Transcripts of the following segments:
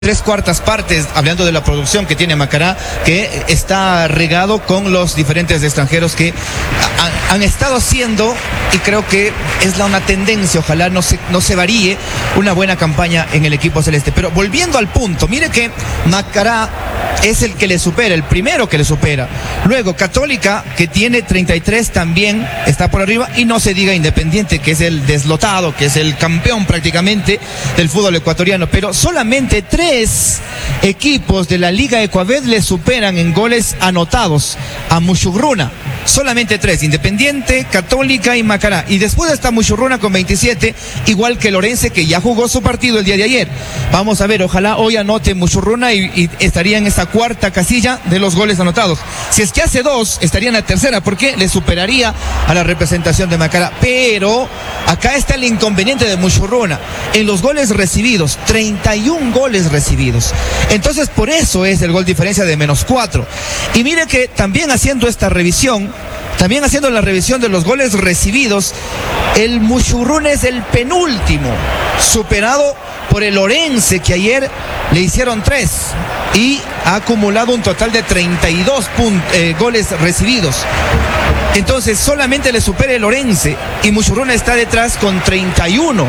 3/4 partes, hablando de la producción que tiene Macará, que está regado con los diferentes extranjeros que han estado haciendo, y creo que es una tendencia, ojalá no se varíe, una buena campaña en el equipo celeste. Pero volviendo al punto, mire que Macará es el que le supera, el primero que le supera. Luego Católica, que tiene 33, también está por arriba, y no se diga Independiente, que es el deslotado, que es el campeón prácticamente del fútbol ecuatoriano. Pero solamente 3 equipos de la Liga Ecuaved le superan en goles anotados a Mushurruna. Solamente 3, Independiente, Católica y Macará. Y después está Mushurruna con 27, igual que Lorense, que ya jugó su partido el día de ayer. Vamos a ver, ojalá hoy anote Mushurruna y estaría en esa cuarta casilla de los goles anotados. Si es que hace 2, estaría en la tercera, porque le superaría a la representación de Macará. Pero acá está el inconveniente de Mushurruna. En los goles recibidos, 31 goles recibidos. Entonces, por eso es el gol diferencia de -4. Y mire que también haciendo esta revisión, también haciendo la revisión de los goles recibidos, el Mushurruna es el penúltimo, superado por el Orense, que ayer le hicieron 3 y ha acumulado un total de 32 goles recibidos. Entonces solamente le supera el Orense y Mushurruna está detrás con 31.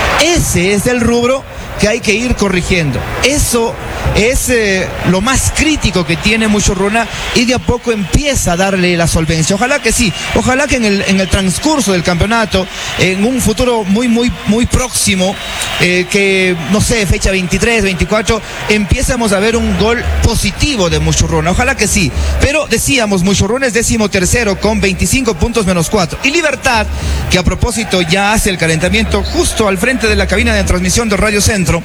Ese es el rubro que hay que ir corrigiendo. Eso es lo más crítico que tiene Mushurruna, y de a poco empieza a darle la solvencia. Ojalá que sí, ojalá que en el transcurso del campeonato, en un futuro muy próximo, que no sé, fecha 23, 24, empiezamos a ver un gol positivo de Mushurruna. Ojalá que sí. Pero decíamos, Mushurruna es 13º con 25 puntos -4. Y Libertad, que a propósito ya hace el calentamiento justo al frente de la cabina de transmisión de Radio Centro,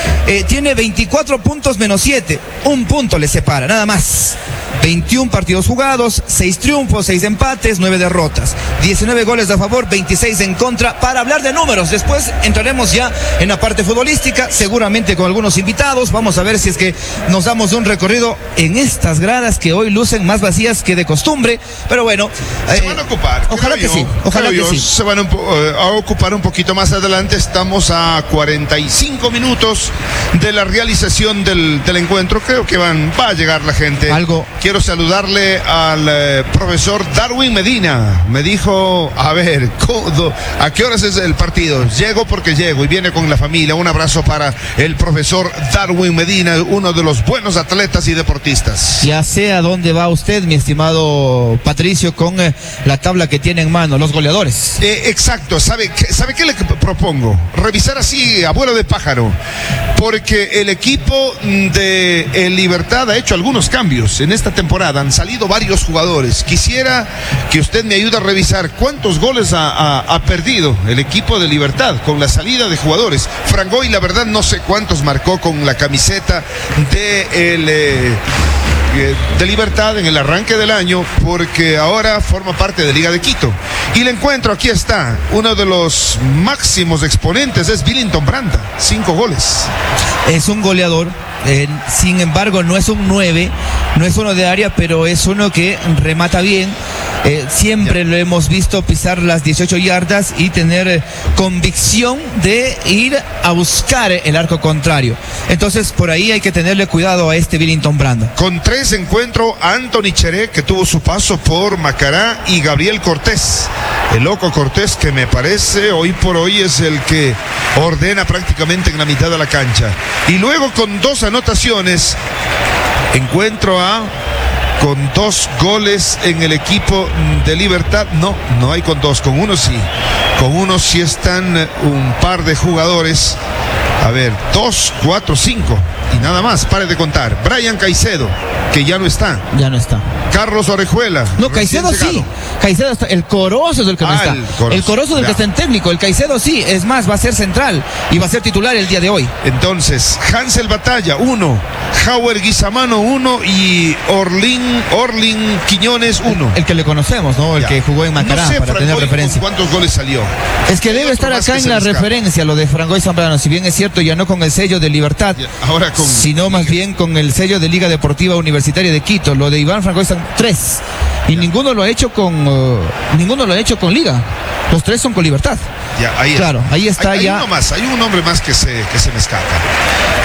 tiene 24 puntos -7. Un punto le separa, nada más. 21 partidos jugados, 6 triunfos, 6 empates, 9 derrotas, 19 goles a favor, 26 en contra. Para hablar de números, después entraremos ya en la parte futbolística, seguramente con algunos invitados. Vamos a ver si es que nos damos un recorrido en estas gradas que hoy lucen más vacías que de costumbre, pero bueno, se van a ocupar. Ojalá que sí, ojalá que sí. Se van a ocupar un poquito más adelante. Estamos a 45 minutos de la realización del encuentro. Creo que va a llegar la gente. Quiero saludarle al profesor Darwin Medina. Me dijo, a ver, ¿a qué horas es el partido? Llego porque llego, y viene con la familia. Un abrazo para el profesor Darwin Medina, uno de los buenos atletas y deportistas. Ya sé a dónde va usted, mi estimado Patricio, con la tabla que tiene en mano, los goleadores. Exacto. ¿Sabe qué le propongo? Revisar así a vuelo de pájaro, porque el equipo de El Libertad ha hecho algunos cambios en esta temporada. Han salido varios jugadores. Quisiera que usted me ayude a revisar cuántos goles ha perdido el equipo de Libertad con la salida de jugadores. Frangoy, la verdad, no sé cuántos marcó con la camiseta de Libertad en el arranque del año, porque ahora forma parte de Liga de Quito. Y le encuentro, aquí está, uno de los máximos exponentes es Billington Branda, 5 goles. Es un goleador, sin embargo no es un 9, no es uno de área, pero es uno que remata bien. Siempre lo hemos visto pisar las 18 yardas y tener convicción de ir a buscar el arco contrario. Entonces por ahí hay que tenerle cuidado a este Billington Branda. Con 3 encuentro a Anthony Cheré, que tuvo su paso por Macará, y Gabriel Cortés, el loco Cortés, que me parece hoy por hoy es el que ordena prácticamente en la mitad de la cancha. Y luego con 2 anotaciones encuentro con 2 goles en el equipo de Libertad. No hay con 2, con 1 sí. Con 1 sí están un par de jugadores. A ver, 2, 4, 5 y nada más, pare de contar. Brian Caicedo, que ya no está. Carlos Orejuela. No, Caicedo sí. Caicedo está. El Corozo es el que no está. El Corozo es el que está en técnico. El Caicedo sí. Es más, va a ser central y va a ser titular el día de hoy. Entonces, Hansel Batalla, 1. Howard Guizamano, 1. Y Orlin Quiñones, 1. El que le conocemos, ¿no? El que jugó en Macará, no sé, para tener referencia. ¿Cuántos goles salió? Es que debe estar acá en la referencia, lo de Frangoy Zambrano. Si bien es cierto, ya no con el sello de Libertad, ahora sino más bien con el sello de Liga Deportiva Universitaria de Quito. Lo de Iván Frangoy Zambrano, 3. Y ninguno lo ha hecho con Liga. Los 3 son con Libertad. Ya, ahí claro, ahí está. Hay un nombre más que se me escapa.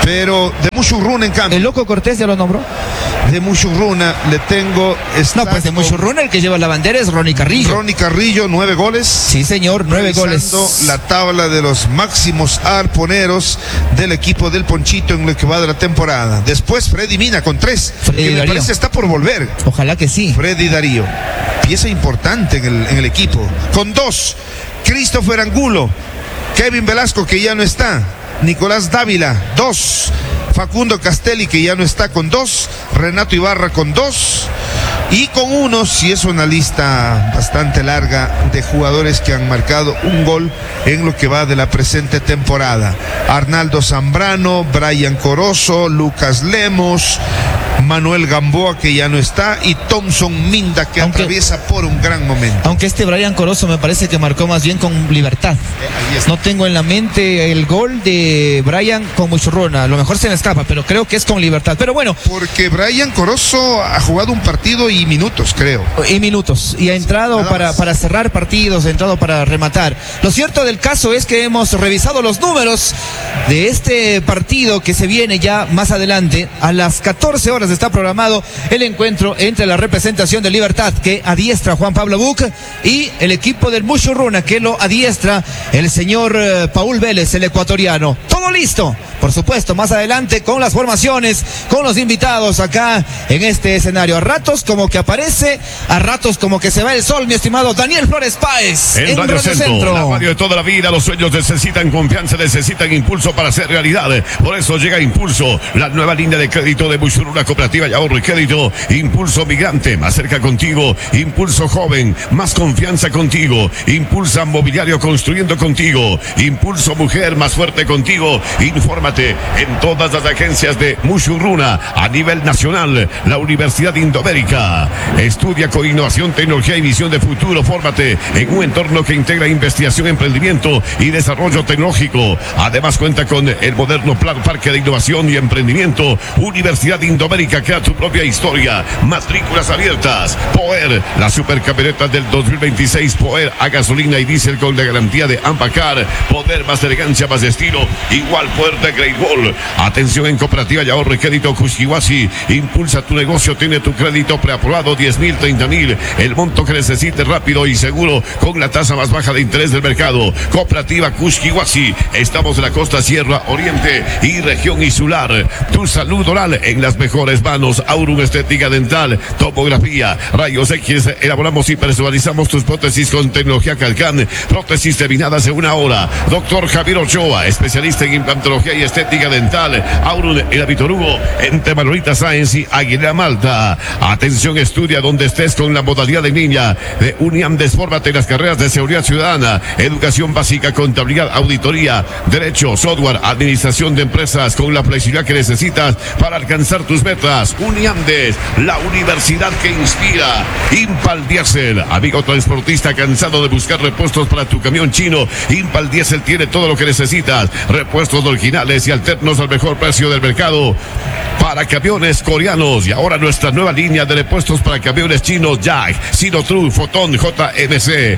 Pero de Mushurruna, en cambio. ¿El Loco Cortés ya lo nombró? De Mushurruna le tengo... No, pues de Mushurruna el que lleva la bandera es Ronnie Carrillo. Ronnie Carrillo, 9 goles. Sí, señor, 9 goles. La tabla de los máximos arponeros del equipo del Ponchito en lo que va de la temporada. Después Freddy Mina con 3, que me parece está por volver. Ojalá que sí. Freddy Darío, pieza importante en el equipo. Con 2, Christopher Angulo, Kevin Velasco, que ya no está, Nicolás Dávila, 2, Facundo Castelli, que ya no está, con 2, Renato Ibarra con 2, y con 1, si es una lista bastante larga de jugadores que han marcado un gol en lo que va de la presente temporada. Arnaldo Zambrano, Brian Corozo, Lucas Lemos, Manuel Gamboa, que ya no está, y Thompson Minda, que atraviesa por un gran momento. Aunque este Brian Corozo me parece que marcó más bien con Libertad. No tengo en la mente el gol de Brian con Mushurruna, a lo mejor se me escapa, pero creo que es con Libertad. Pero bueno, porque Brian Corozo ha jugado un partido y minutos, creo. Y minutos, y ha entrado para cerrar partidos, ha entrado para rematar. Lo cierto del caso es que hemos revisado los números de este partido que se viene ya más adelante. A las 14 horas está programado el encuentro entre la representación de Libertad, que adiestra Juan Pablo Buc, y el equipo del Mushurruna, que lo adiestra el señor Paul Vélez, el ecuatoriano. Todo listo, por supuesto, más adelante con las formaciones, con los invitados acá en este escenario. A ratos como que aparece, a ratos como que se va el sol, mi estimado Daniel Flores Páez en Radio Centro, la radio de toda la vida. Los sueños necesitan confianza, necesitan impulso para ser realidad. Por eso llega Impulso, la nueva línea de crédito de Mushurruna Cooperativa y Ahorro y Crédito. Impulso Migrante, más cerca contigo. Impulso Joven, más confianza contigo. Impulsa Mobiliario, construyendo contigo. Impulso Mujer, más fuerte contigo. Infórmate en todas las agencias de Mushurruna a nivel nacional. La Universidad Indobérica estudia con innovación, tecnología y visión de futuro. Fórmate en un entorno que integra investigación, emprendimiento y desarrollo tecnológico. Además cuenta con el moderno Plan Parque de Innovación y Emprendimiento. Universidad Indobérica, crea tu propia historia. Matrículas abiertas. Poer, la supercamioneta del 2026. Poer a gasolina y diésel con la garantía de Ampacar. Poder, más elegancia, más estilo. Igual Poder de Great Wall. Atención en Cooperativa y Ahorro y Crédito Cusquihuasi. Impulsa tu negocio, tiene tu crédito preaprobado, 10,000, 30,000. El monto que necesites, rápido y seguro, con la tasa más baja de interés del mercado. Cooperativa Cusquihuasi. Estamos en la costa Sierra Oriente y región insular. Tu salud oral en las mejores manos. Aurum Estética Dental, tomografía, rayos X. Elaboramos y personalizamos tus prótesis con tecnología Calcán. Prótesis terminadas en 1 hora. Doctor Javier Ochoa, especialista en implantología y estética dental. Aurum en Víctor Hugo, entre Manolita Sáenz y Aguilera Malta. Atención, estudia donde estés con la modalidad en línea de Uniam. Desfórmate en las carreras de seguridad ciudadana, educación básica, contabilidad, auditoría, derecho, software, administración de empresas, con la flexibilidad que necesitas para alcanzar tus metas. Uniamdes, la universidad que inspira. Impal Diesel, amigo transportista cansado de buscar repuestos para tu camión chino. Impal Diesel tiene todo lo que necesitas. Repuestos originales y alternos al mejor precio del mercado para camiones coreanos. Y ahora nuestra nueva línea de repuestos para camiones chinos: Jack, Sinotru, Foton, JMC,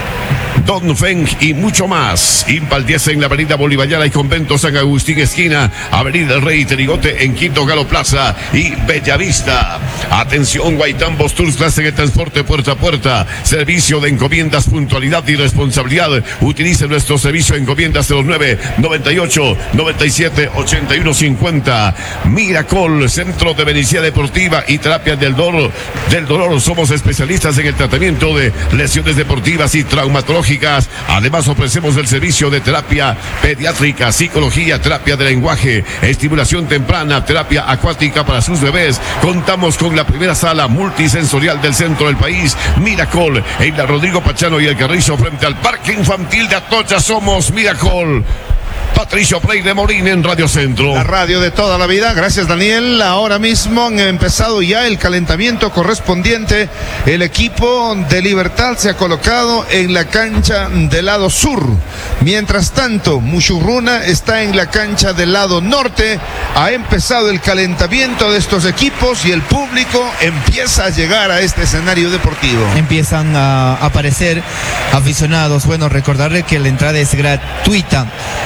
Dongfeng y mucho más. Impal 10 en la avenida Bolivariana y Convento San Agustín esquina, avenida El Rey Terigote en Quinto Galo Plaza y Bellavista. Atención, Guaitambos Tours, clase de transporte puerta a puerta, servicio de encomiendas, puntualidad y responsabilidad. Utilice nuestro servicio de encomiendas 09 98 97 81 50. Miracol, Centro de Medicina Deportiva y Terapia del Dolor. Somos especialistas en el tratamiento de lesiones deportivas y traumatológicas. Además ofrecemos el servicio de terapia pediátrica, psicología, terapia de lenguaje, estimulación temprana, terapia acuática para sus bebés. Contamos con la primera sala multisensorial del centro del país. Miracol, en la Rodrigo Pachano y el Carrizo frente al Parque Infantil de Atocha. Somos Miracol. Patricio Freire Morín en Radio Centro. La radio de toda la vida. Gracias, Daniel. Ahora mismo han empezado ya el calentamiento correspondiente. El equipo de Libertad se ha colocado en la cancha del lado sur. Mientras tanto, Mushurruna está en la cancha del lado norte. Ha empezado el calentamiento de estos equipos y el público empieza a llegar a este escenario deportivo. Empiezan a aparecer aficionados. Bueno, recordarle que la entrada es gratuita. A ver, una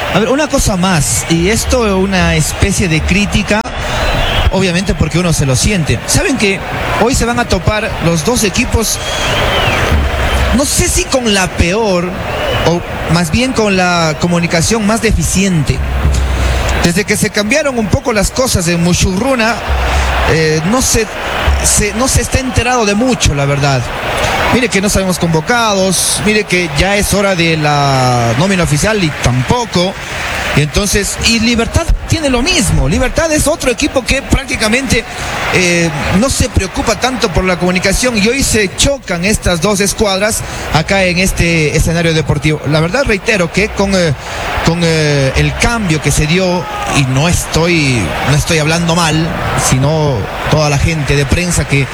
una cosa más, y esto es una especie de crítica, obviamente porque uno se lo siente. Saben que hoy se van a topar los dos equipos, no sé si con la peor, o más bien con la comunicación más deficiente. Desde que se cambiaron un poco las cosas en Mushurruna, no se está enterado de mucho, la verdad. Mire que no sabemos convocados, mire que ya es hora de la nómina oficial y tampoco. Entonces, y Libertad tiene lo mismo. Libertad es otro equipo que prácticamente no se preocupa tanto por la comunicación, y hoy se chocan estas dos escuadras acá en este escenario deportivo. La verdad, reitero que con el cambio que se dio, y no estoy hablando mal, sino toda la gente de prensa que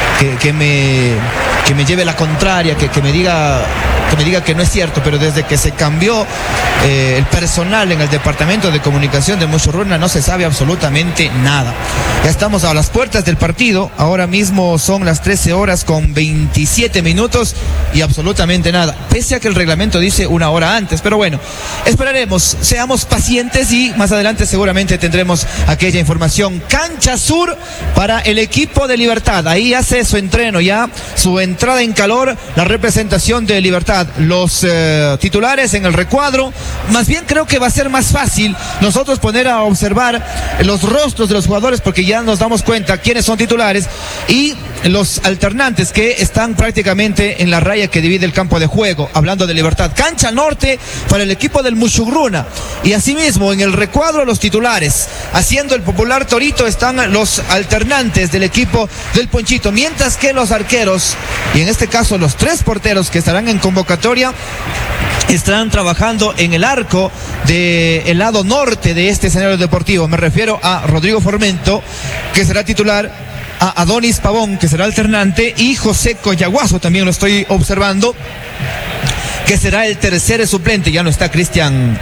me lleve la contraria, que me diga que no es cierto, pero desde que se cambió el personal en el departamento de comunicación de Mushurruna no se sabe absolutamente nada. Ya estamos a las puertas del partido, ahora mismo son las 13 horas con 27 minutos y absolutamente nada, pese a que el reglamento dice una hora antes, pero bueno, esperaremos, seamos pacientes y más adelante seguramente tendremos aquella información. Cancha Sur para el equipo de Libertad, ahí hace su entreno ya, su entrada en calor, la representación de Libertad. Los titulares en el recuadro, más bien creo que va a ser más fácil nosotros poner a observar los rostros de los jugadores, porque ya nos damos cuenta quiénes son titulares y los alternantes que están prácticamente en la raya que divide el campo de juego. Hablando de Libertad, cancha norte para el equipo del Mushurruna, y asimismo en el recuadro los titulares, haciendo el popular torito, están los alternantes del equipo del Ponchito, mientras que los arqueros, y en este caso los tres porteros que estarán en convocatoria, estarán trabajando en el arco del lado norte de este escenario deportivo. Me refiero a Rodrigo Formento, que será titular, a Adonis Pavón, que será alternante, y José Coyaguazo, también lo estoy observando, que será el tercer suplente. Ya no está Cristian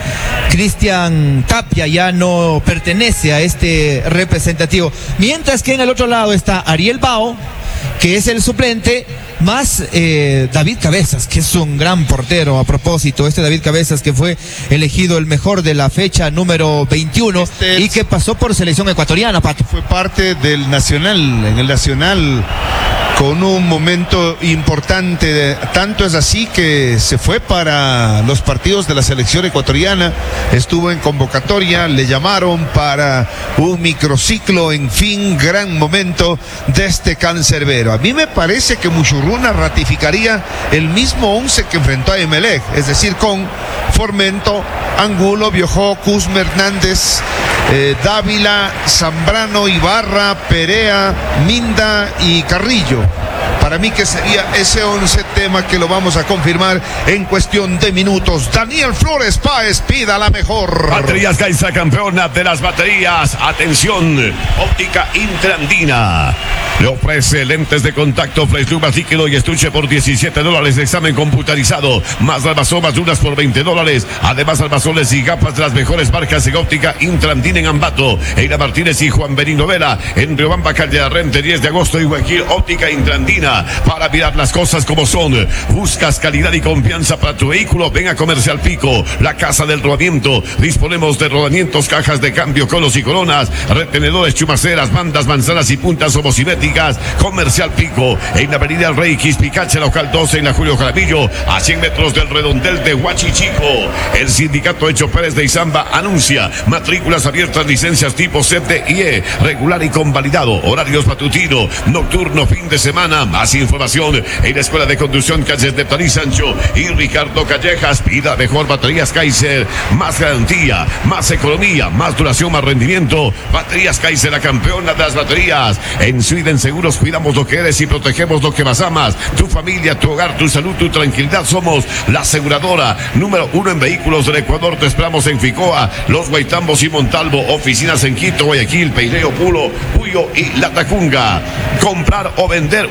Tapia, ya no pertenece a este representativo. Mientras que en el otro lado está Ariel Bao, que es el suplente, más David Cabezas, que es un gran portero. A propósito, David Cabezas, que fue elegido el mejor de la fecha número 21 y que pasó por selección ecuatoriana, Pato. Fue parte del Nacional, en el Nacional, con un momento importante, tanto es así que se fue para los partidos de la selección ecuatoriana, estuvo en convocatoria, le llamaron para un microciclo, en fin, gran momento de este cancerbero. A mí me parece que Mushurruna ratificaría el mismo 11 que enfrentó a Emelec, es decir, con Formento, Angulo, Biojó, Cusme, Hernández, Dávila, Zambrano, Ibarra, Perea, Minda y Carrillo. Para mí que sería ese 11 tema que lo vamos a confirmar en cuestión de minutos. Daniel Flores Páez, pida la mejor. Baterías Caixa, campeona de las baterías. Atención, óptica Intrandina le ofrece lentes de contacto, flash luma líquido y estuche por $17, examen computarizado, más armazones duras por $20. Además, armazones y gafas de las mejores marcas en óptica Intrandina en Ambato, Eira Martínez y Juan Benigno Vela, en Riobamba, calle Arrente, 10 de agosto, y Guayaquil. Óptica Intrandina, para mirar las cosas como son. Buscas calidad y confianza para tu vehículo, ven a Comercial Pico, la casa del rodamiento. Disponemos de rodamientos, cajas de cambio, conos y coronas, retenedores, chumaceras, bandas, manzanas y puntas homocimétricas. Comercial Pico, en la avenida Rey Quispicache, local 12, en la Julio Jaramillo, a 100 metros del redondel de Huachichico. El sindicato de choferes de Izamba anuncia matrículas abiertas, licencias tipo CTIE, regular y convalidado, horarios matutino, nocturno, fin de semana. Más información en la Escuela de Conducción, calles de Tarí Sancho y Ricardo Callejas. Pida mejor baterías Kaiser, más garantía, más economía, más duración, más rendimiento. Baterías Kaiser, la campeona de las baterías. En Sweden Seguros cuidamos lo que eres y protegemos lo que más amas. Tu familia, tu hogar, tu salud, tu tranquilidad. Somos la aseguradora número 1 en vehículos del Ecuador. Te esperamos en Ficoa, Los Guaitambos y Montalvo. Oficinas en Quito, Guayaquil, Peireo, Pulo, Puyo y La Tacunga. Comprar o vender una propiedad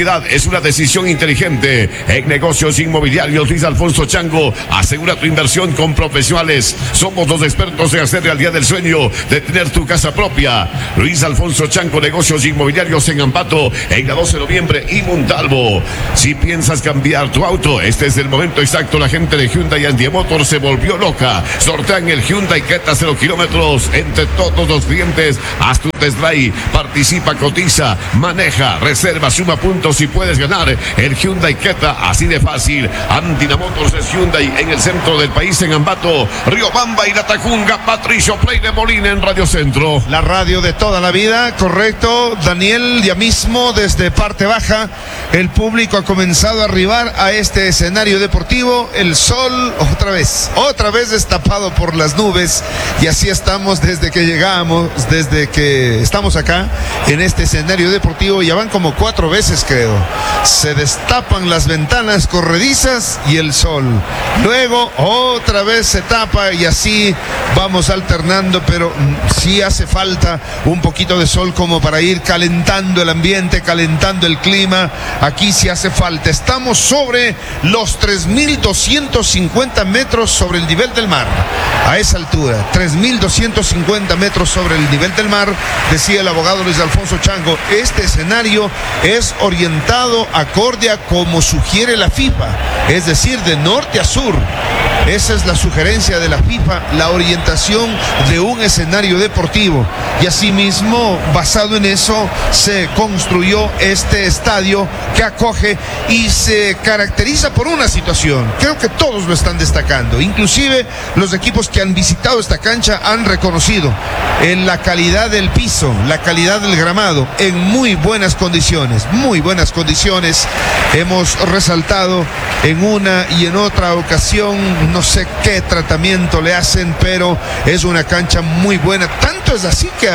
propiedad es una decisión inteligente. En negocios inmobiliarios, Luis Alfonso Chango asegura tu inversión con profesionales. Somos los expertos en hacer realidad el sueño de tener tu casa propia. Luis Alfonso Chango, negocios inmobiliarios en Ambato, en la 12 de noviembre y Montalvo. Si piensas cambiar tu auto, este es el momento exacto. La gente de Hyundai Andia Motor se volvió loca. Sortean el Hyundai Creta 0 kilómetros entre todos los clientes. Haz tu test drive, participa, cotiza, maneja, reserva, suma puntos y puedes ganar el Hyundai Creta, así de fácil. Andina Motors es Hyundai en el centro del país, en Ambato, Riobamba y La Tacunga. Patricio Play de Molina en Radio Centro. La radio de toda la vida, correcto, Daniel. Ya mismo desde parte baja el público ha comenzado a arribar a este escenario deportivo. El sol otra vez destapado por las nubes, y así estamos desde que llegamos, desde que estamos acá en este escenario deportivo. Ya van como 4 veces, creo. Se destapan las ventanas corredizas y el sol, luego otra vez se tapa, y así vamos alternando, pero sí hace falta un poquito de sol como para ir calentando el ambiente, calentando el clima. Aquí sí hace falta. Estamos sobre los 3.250 metros sobre el nivel del mar. A esa altura, 3.250 metros sobre el nivel del mar, decía el abogado Luis Alfonso Chango. Este escenario es orientado acorde a como sugiere la FIFA, es decir, de norte a sur. Esa es la sugerencia de la FIFA, la orientación de un escenario deportivo. Y asimismo, basado en eso, se construyó este estadio que acoge y se caracteriza por una situación. Creo que todos lo están destacando. Inclusive los equipos que han visitado esta cancha han reconocido en la calidad del piso, la calidad del gramado, en muy buenas condiciones, muy buenas condiciones. Hemos resaltado en una y en otra ocasión, no sé qué tratamiento le hacen, pero es una cancha muy buena. Tanto es así que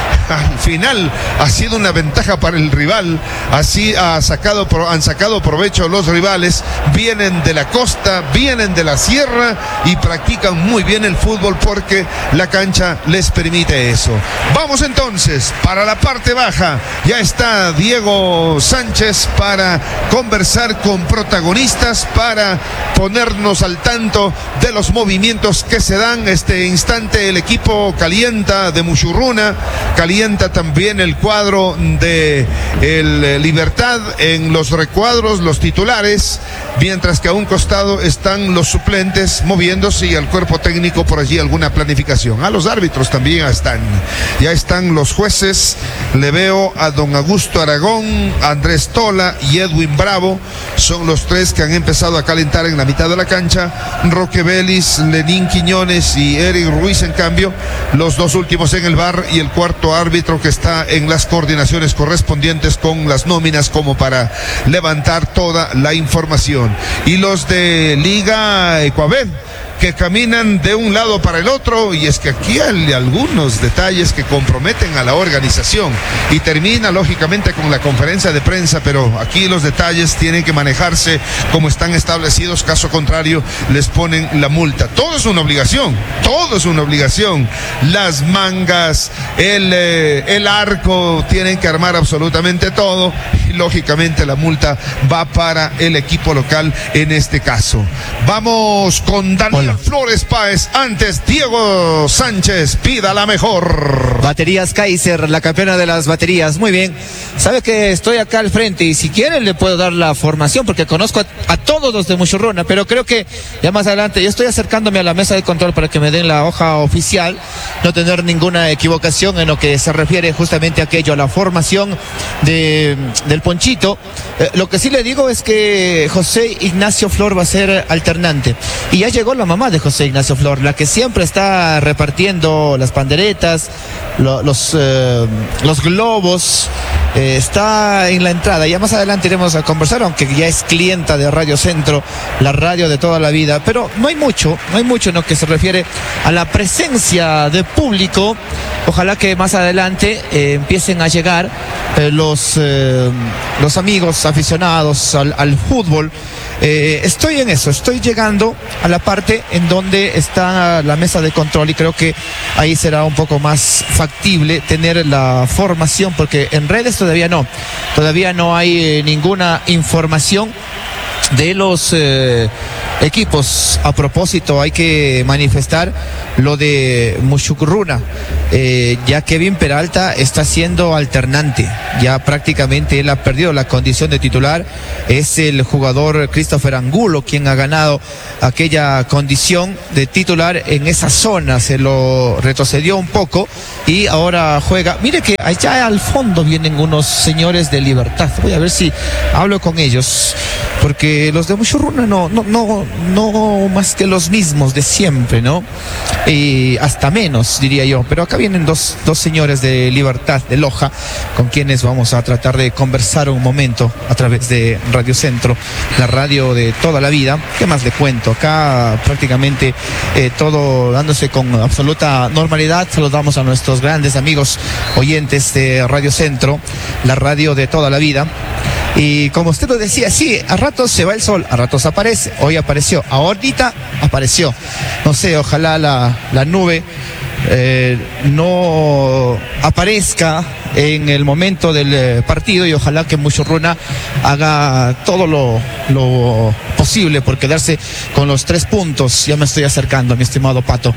al final ha sido una ventaja para el rival. Así han sacado provecho los rivales. Vienen de la costa, vienen de la sierra y practican muy bien el fútbol porque la cancha les permite eso. Vamos entonces para la parte baja. Ya está Diego Sánchez para conversar con protagonistas, para ponernos al tanto de los movimientos que se dan. Este instante el equipo calienta de Mushurruna, calienta también el cuadro de el Libertad en los recuadros, los titulares, mientras que a un costado están los suplentes moviéndose, y al cuerpo técnico por allí alguna planificación. A los árbitros también ya están los jueces. Le veo a don Augusto Aragón, Andrés Tola y Edwin Bravo, son los 3 que han empezado a calentar en la mitad de la cancha. Roque Vélez, Lenín Quiñones y Eric Ruiz, en cambio, los 2 últimos en el VAR, y el cuarto árbitro que está en las coordinaciones correspondientes con las nóminas como para levantar toda la información. Y los de Liga Ecuaved, que caminan de un lado para el otro, y es que aquí hay algunos detalles que comprometen a la organización, y termina lógicamente con la conferencia de prensa, pero aquí los detalles tienen que manejarse como están establecidos, caso contrario les ponen la multa. Todo es una obligación, las mangas, el arco, tienen que armar absolutamente todo, y lógicamente la multa va para el equipo local en este caso. Vamos con Daniel Flores Páez. Antes, Diego Sánchez, pida la mejor. Baterías Kaiser, la campeona de las baterías. Muy bien. Sabe que estoy acá al frente, y si quieren le puedo dar la formación, porque conozco a todos los de Mushurruna, pero creo que ya más adelante, yo estoy acercándome a la mesa de control para que me den la hoja oficial, no tener ninguna equivocación en lo que se refiere justamente a aquello, a la formación del Ponchito. Lo que sí le digo es que José Ignacio Flor va a ser alternante, y ya llegó la mamá de José Ignacio Flor, la que siempre está repartiendo las panderetas, los globos, está en la entrada. Ya más adelante iremos a conversar, aunque ya es clienta de Radio Centro, la radio de toda la vida, pero no hay mucho en lo que se refiere a la presencia de público. Ojalá que más adelante empiecen a llegar los amigos aficionados al fútbol. estoy en eso, estoy llegando a la parte en donde está la mesa de control y creo que ahí será un poco más factible tener la formación, porque en redes todavía no hay ninguna información de los equipos. A propósito, hay que manifestar lo de Mushugruna. Ya Kevin Peralta está siendo alternante, ya prácticamente él ha perdido la condición de titular. Es el jugador Christopher Angulo quien ha ganado aquella condición de titular en esa zona, se lo retrocedió un poco y ahora juega. Mire que allá al fondo vienen unos señores de Libertad, voy a ver si hablo con ellos, porque los de Mushugruna no más que los mismos de siempre, ¿no? Y hasta menos, diría yo. Pero acá vienen dos señores de Libertad, de Loja, con quienes vamos a tratar de conversar un momento a través de Radio Centro, la radio de toda la vida. ¿Qué más le cuento? Acá prácticamente todo dándose con absoluta normalidad. Saludamos a nuestros grandes amigos oyentes de Radio Centro, la radio de toda la vida. Y como usted lo decía, sí, a ratos se va el sol, a ratos aparece, hoy apareció, ahorita apareció. No sé, ojalá la nube no aparezca en el momento del partido y ojalá que Mushugruna haga todo lo posible por quedarse con los 3 puntos. Ya me estoy acercando, mi estimado Pato,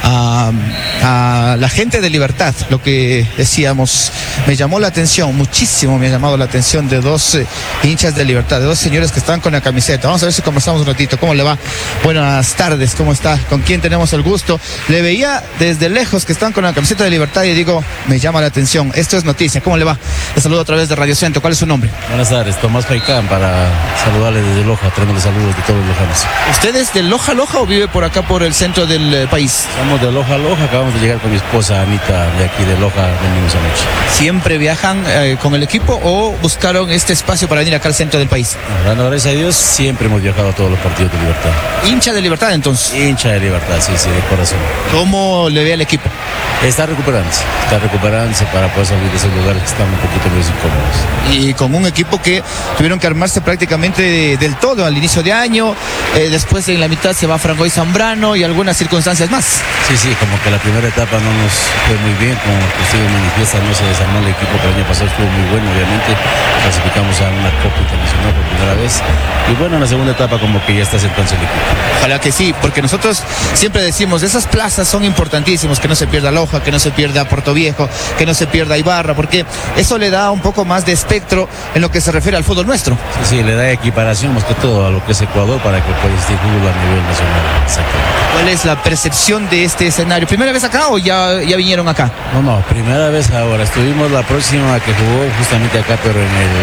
a la gente de Libertad. Lo que decíamos, me llamó la atención, muchísimo me ha llamado la atención de 2 hinchas de Libertad, de 2 señores que están con la camiseta. Vamos a ver si conversamos un ratito. ¿Cómo le va? Buenas tardes, ¿cómo está? ¿Con quién tenemos el gusto? Le veía desde lejos que están con la camiseta de Libertad y digo, me llama la atención. Esto es noticia. ¿Cómo le va? Le saludo a través de Radio Centro. ¿Cuál es su nombre? Buenas tardes, Tomás Paicán, para saludarle desde Loja, trayéndole saludos de todos los lojanos. ¿Usted es de Loja o vive por acá por el centro del país? Somos de Loja, acabamos de llegar con mi esposa Anita de aquí de Loja, venimos anoche. ¿Siempre viajan con el equipo o buscaron este espacio para venir acá al centro del país? Dando gracias a Dios, siempre hemos viajado a todos los partidos de Libertad. ¿Hincha de Libertad entonces? Hincha de Libertad, sí, de corazón. ¿Cómo le ve al equipo? Está recuperándose para poder salir de esos lugares que están un poquito más incómodos. Y con un equipo que tuvieron que armarse prácticamente del todo al inicio de año, después en la mitad se va Frangoy Zambrano y algunas circunstancias más. Sí, como que la primera etapa no nos fue muy bien, como usted manifiesta, no se desarmó el equipo, pero el año pasado estuvo muy bueno, obviamente, clasificamos a una Copa Internacional por primera vez, y bueno, en la segunda etapa como que ya está sentándose el equipo. Ojalá que sí, porque nosotros siempre decimos, esas plazas son importantísimos, que no se pierda Loja, que no se pierda Puerto Viejo, que no se pierda Ibarra, porque eso le da un poco más de espectro en lo que se refiere al fútbol nuestro. Sí, le da equiparación más que todo a lo que es Ecuador para que pueda existir fútbol a nivel nacional. Exactamente. ¿Cuál es la percepción de este escenario? ¿Primera vez acá o ya vinieron acá? No, primera vez ahora. Estuvimos la próxima que jugó justamente acá, pero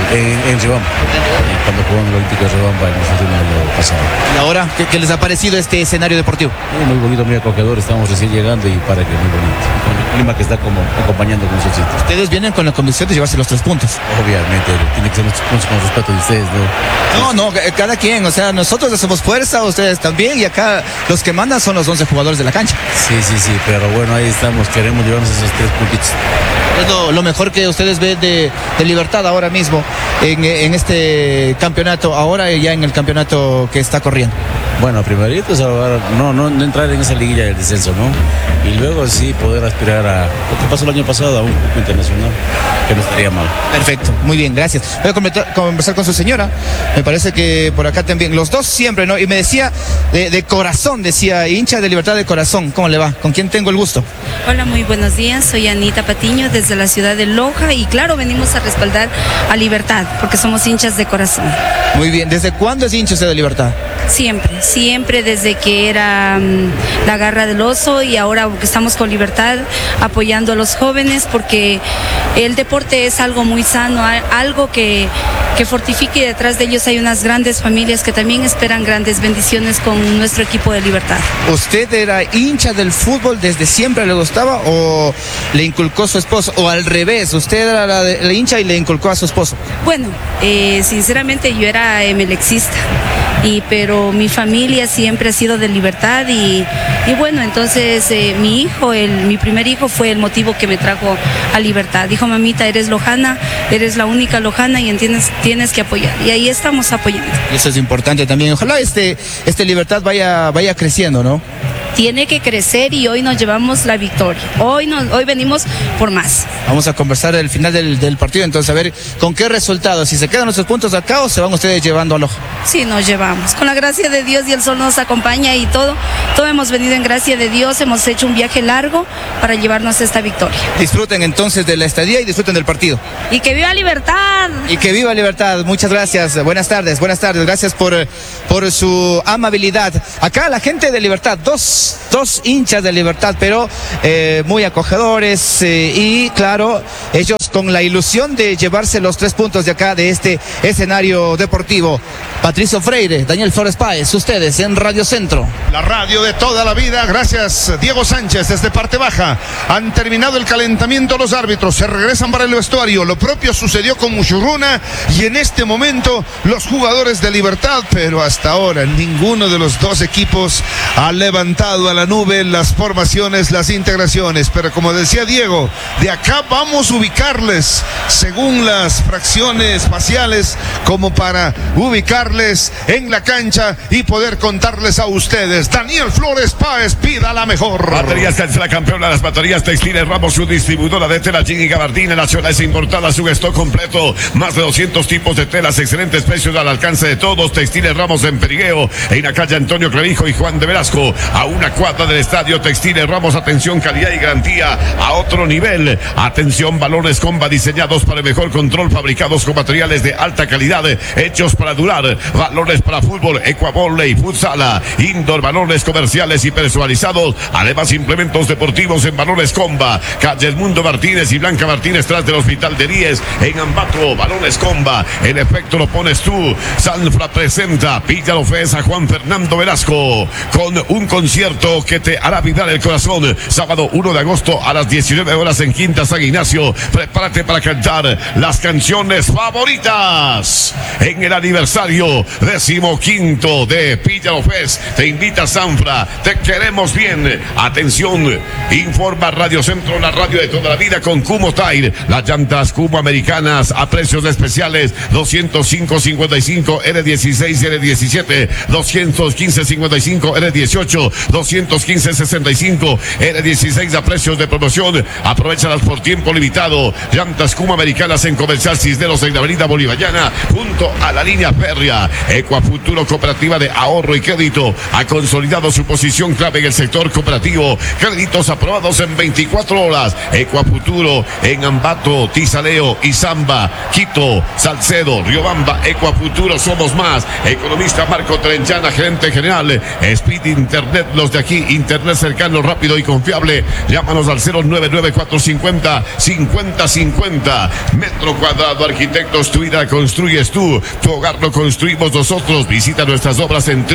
en Riobamba. Cuando jugó en el Olímpico de Riobamba en el año pasado. ¿Y ahora qué les ha parecido este escenario deportivo? Muy bonito, muy acogedor. Estamos recién llegando y para que muy bonito. Con el clima que está como acompañando con nosotros. Ustedes vienen con la convicción de llevarse los 3 puntos. Obviamente, tiene que ser nuestros puntos con respeto de ustedes, ¿no? No, cada quien, o sea, nosotros hacemos fuerza, ustedes también, y acá los que mandan son los 11 jugadores de la cancha. Sí, pero bueno, ahí estamos, queremos llevarnos esos 3 puntitos. Es lo mejor que ustedes ven de Libertad ahora mismo en este campeonato, ahora ya en el campeonato que está corriendo. Bueno, primerito es ahora no entrar en esa liguilla del descenso, ¿no? Y luego sí poder aspirar a lo que pasó el año pasado, a un Copa Internacional, que no estaría mal. Perfecto, muy bien, gracias. Voy a conversar con su señora, me parece que por acá también, los dos siempre, ¿no? Y me decía, de corazón, decía, hincha de Libertad de corazón, ¿cómo le va? ¿Con quién tengo el gusto? Hola, muy buenos días, soy Anita Patiño desde la ciudad de Loja y claro, venimos a respaldar a Libertad, porque somos hinchas de corazón. Muy bien, ¿desde cuándo es hincha usted de Libertad? Siempre desde que era la garra del oso y ahora que estamos con Libertad apoyando a los jóvenes porque el deporte es algo muy sano, algo que fortifique y detrás de ellos hay unas grandes familias que también esperan grandes bendiciones con nuestro equipo de Libertad. ¿Usted era hincha del fútbol desde siempre, le gustaba o le inculcó su esposo o al revés, usted era la hincha y le inculcó a su esposo? Bueno, sinceramente yo era emelexista. pero mi familia siempre ha sido de Libertad y bueno, entonces mi primer hijo fue el motivo que me trajo a Libertad. Dijo, mamita, eres lojana, eres la única lojana y tienes que apoyar. Y ahí estamos apoyando. Y eso es importante también. Ojalá este Libertad vaya creciendo, ¿no? Tiene que crecer y hoy nos llevamos la victoria. Hoy venimos por más. Vamos a conversar el final del partido, entonces a ver con qué resultado. Si se quedan nuestros puntos acá o se van ustedes llevando a Loja. Sí, nos llevamos. Con la gracia de Dios y el sol nos acompaña y todo hemos venido en gracia de Dios. Hemos hecho un viaje largo para llevarnos esta victoria. Disfruten entonces de la estadía y disfruten del partido. Y que viva Libertad. Y que viva Libertad. Muchas gracias. Buenas tardes. Gracias por su amabilidad. Acá la gente de Libertad, dos hinchas de Libertad, pero muy acogedores y claro, ellos con la ilusión de llevarse los 3 puntos de acá, de este escenario deportivo. Patricio Freire, Daniel Flores Páez, ustedes en Radio Centro. La radio de toda la vida, gracias Diego Sánchez desde parte baja. Han terminado el calentamiento los árbitros, se regresan para el vestuario. Lo propio sucedió con Mushurruna y en este momento los jugadores de Libertad, pero hasta ahora ninguno de los dos equipos ha levantado a la nube las formaciones, las integraciones. Pero como decía Diego, de acá vamos a ubicarles según las fracciones faciales como para ubicarles en la cancha y poder contarles a ustedes. Daniel Flores Páez, pida la mejor. Baterías Telcel, la campeona de las baterías textiles Ramos, su distribuidora de tela Jean y gabardina nacionales importadas, su stock completo, más de 200 tipos de telas, excelentes precios al alcance de todos. Textiles Ramos en Perigueo, en la calle Antonio Clavijo y Juan de Velasco, a una cuadra del estadio. Textiles Ramos, atención, calidad y garantía a otro nivel. Atención, balones Comba diseñados para el mejor control, fabricados con materiales de alta calidad, hechos para durar. Balones para fútbol, ecuavolley, futsala, indoor, balones comerciales y personalizados. Además, implementos deportivos en balones Comba. Calle Edmundo Martínez y Blanca Martínez, tras del Hospital de Ries, en Ambato. Balones Comba, el efecto lo pones tú. Sanfra presenta Villa Lofesa Juan Fernando Velasco con un concierto que te hará vibrar el corazón. Sábado 1 de agosto a las 19 horas en Quinta San Ignacio. Prepárate para cantar las canciones favoritas en el aniversario 15º de Píllaro Fest. Te invita Sanfra, te queremos bien. Atención, informa Radio Centro, la radio de toda la vida, con Kumo Tire, las llantas Kumo americanas a precios especiales, 205.55 R16 R17, 215.55 R18, 215.65 R16 a precios de promoción. Aprovéchalas por tiempo limitado. Llantas Kumo americanas en Comercial Cisneros, en la avenida Bolivariana, junto a la línea férrea. Ecuafuturo, cooperativa de ahorro y crédito, ha consolidado su posición clave en el sector cooperativo. Créditos aprobados en 24 horas. Ecuafuturo en Ambato, Tizaleo, Izamba, Quito, Salcedo, Riobamba. Ecuafuturo, somos más. Economista Marco Trenchana, gerente general. Speed Internet, los de aquí, internet cercano, rápido y confiable. Llámanos al 099-450-5050. Metro Cuadrado Arquitectos, tu vida construyes tú, tu hogar lo construimos nosotros. Visita nuestras obras en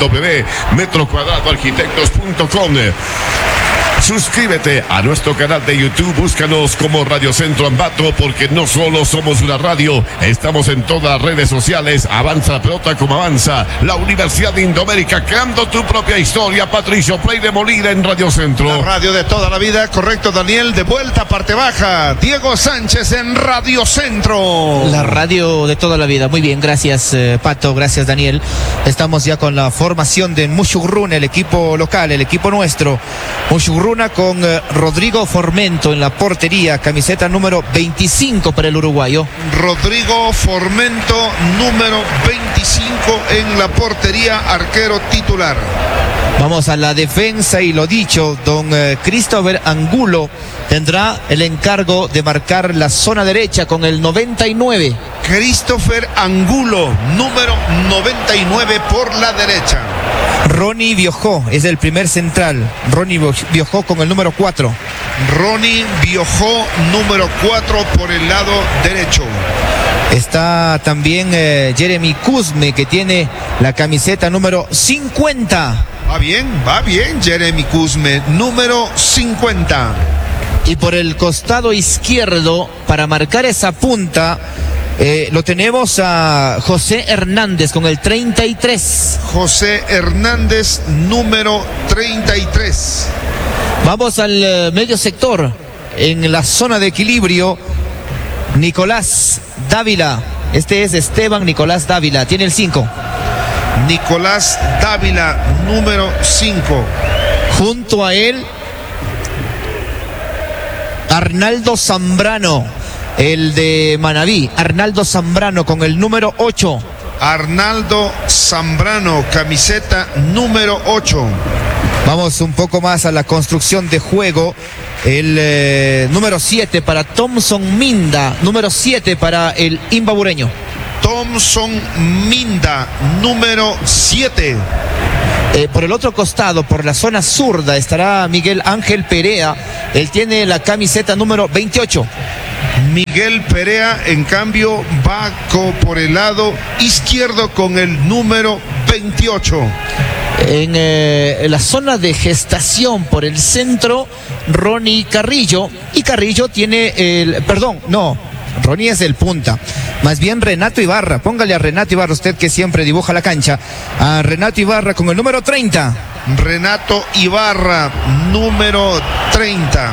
www.metrocuadradoarquitectos.com. Suscríbete a nuestro canal de YouTube, búscanos como Radio Centro Ambato, porque no solo somos una radio, estamos en todas las redes sociales. Avanza la pelota como avanza la Universidad de Indoamérica, creando tu propia historia. Patricio Play de Molina en Radio Centro. La radio de toda la vida, correcto Daniel, de vuelta parte baja. Diego Sánchez en Radio Centro. La radio de toda la vida, muy bien, gracias Pato, gracias Daniel. Estamos ya con la formación de Mushurruna, el equipo local, el equipo nuestro. Mushurruna con Rodrigo Formento en la portería, camiseta número 25 para el uruguayo. Rodrigo Formento, número 25 en la portería, arquero titular. Vamos a la defensa y lo dicho, don Christopher Angulo tendrá el encargo de marcar la zona derecha con el 99. Christopher Angulo, número 99 por la derecha. Ronnie Biojó es el primer central. Ronnie Biojó con el número 4. Ronnie Biojó, número 4 por el lado derecho. Está también Jeremy Kuzme, que tiene la camiseta número 50. Va bien, Jeremy Kuzme, número 50. Y por el costado izquierdo, para marcar esa punta, Lo tenemos a José Hernández con el 33. José Hernández, número 33. Vamos al medio sector. En la zona de equilibrio, Nicolás Dávila. Este es Esteban Nicolás Dávila. Tiene el 5. Nicolás Dávila, número 5. Junto a él, Arnaldo Zambrano, el de Manabí. Arnaldo Zambrano con el número 8. Arnaldo Zambrano, camiseta número 8. Vamos un poco más a la construcción de juego. El número 7 para Thompson Minda. Número 7 para el imbabureño. Thompson Minda, número 7. Por el otro costado, por la zona zurda, estará Miguel Ángel Perea. Él tiene la camiseta número 28. Miguel Perea, en cambio, va por el lado izquierdo con el número 28. En la zona de gestación por el centro, Ronnie Carrillo. Y Carrillo tiene el... Perdón, no. Ronnie es el punta. Más bien Renato Ibarra. Póngale a Renato Ibarra, usted que siempre dibuja la cancha. A Renato Ibarra con el número 30. Renato Ibarra, número 30.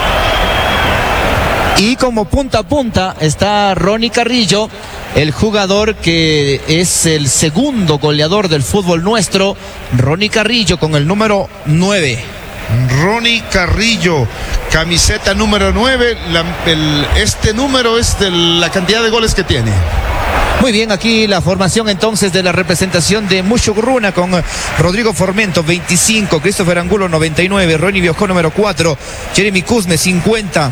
Y como punta a punta está Ronnie Carrillo, el jugador que es el segundo goleador del fútbol nuestro. Ronnie Carrillo con el número 9. Ronnie Carrillo, camiseta número 9. Este número es de la cantidad de goles que tiene. Muy bien, aquí la formación entonces de la representación de Mushugurruna con Rodrigo Formento, 25, Christopher Angulo, 99, Ronnie Biojó, número 4, Jeremy Kuzme, 50,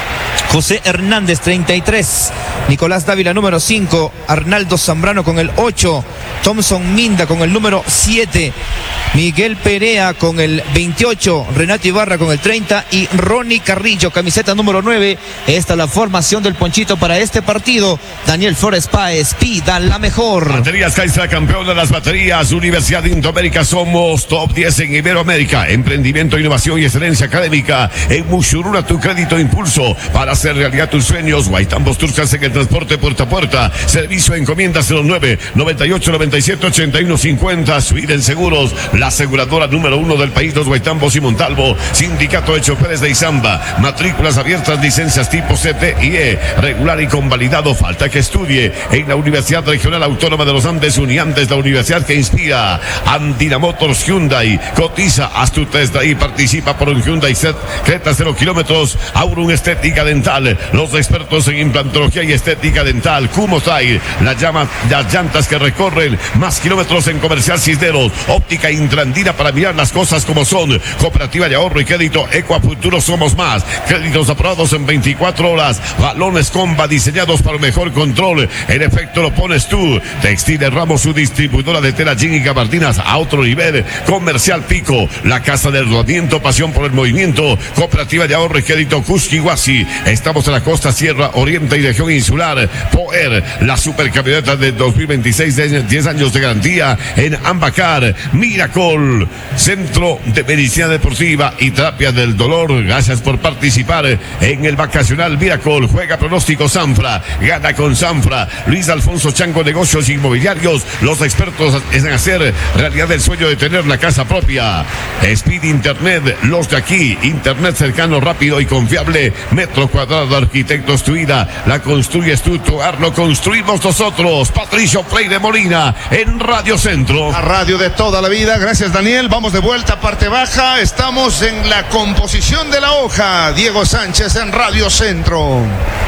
José Hernández, 33, Nicolás Dávila, número 5, Arnaldo Zambrano con el 8, Thompson Minda con el número 7, Miguel Perea con el 28, Renato Ibarra con el 30 y Ronnie Carrillo, camiseta número 9. Esta es la formación del Ponchito para este partido. Daniel Flores Páez, pida la mejor. Baterías Caixa, campeón de las baterías. Universidad de Indoamérica, somos top 10 en Iberoamérica. Emprendimiento, innovación y excelencia académica. En Mushuruna, tu crédito impulso para hacer realidad tus sueños. Guaitambos Turcas en el transporte puerta a puerta. Servicio encomienda 09 98 97 81 50. Sweden Seguros, la aseguradora número 1 del país, los Guaitambos y Montalvo. Sindicato de Choferes de Izamba. Matrículas abiertas, licencias tipo CT y E. Regular y convalidado. Falta que estudie en la Universidad Regional Autónoma de los Andes, Uniandes, la universidad que inspira. Andina Motors Hyundai. Cotiza, haz tu test de ahí, participa por un Hyundai Creta 0 kilómetros. Aurum Estética Dental, los expertos en implantología y estética dental. Kumosai, las llantas que recorren más kilómetros en Comercial Cisneros. Óptica Intrandina para mirar las cosas como son. Cooperativa de ahorro y crédito Ecuafuturo, somos más. Créditos aprobados en 24 horas. Balones Comba diseñados para mejor control. En efecto lo pones tú. Textiles Ramos, su distribuidora de tela jean y gabardinas a otro nivel. Comercial Pico, la casa del rodamiento, pasión por el movimiento. Cooperativa de ahorro y crédito Cusquihuasi. Estamos en la costa, sierra, oriente y región insular. Poer, la supercamioneta de 2026 de 10 años de garantía en Ambacar. Miracol, Centro de Medicina Deportiva y Terapia del Dolor. Gracias por participar en el vacacional Miracol. Juega pronóstico Sanfra, gana con Sanfra. Luis Alfonso Chango, negocios inmobiliarios. Los expertos en hacer realidad el sueño de tener la casa propia. Speed Internet, los de aquí. Internet cercano, rápido y confiable. Metro Cuadrado, Arquitectos tu vida. La construyes tú, tu hogar lo construimos nosotros. Patricio Freire Molina en Radio Centro. La radio de toda la vida. Gracias, Daniel. Vamos de vuelta a parte baja. Estamos en la composición de la hoja. Diego Sánchez en Radio Centro.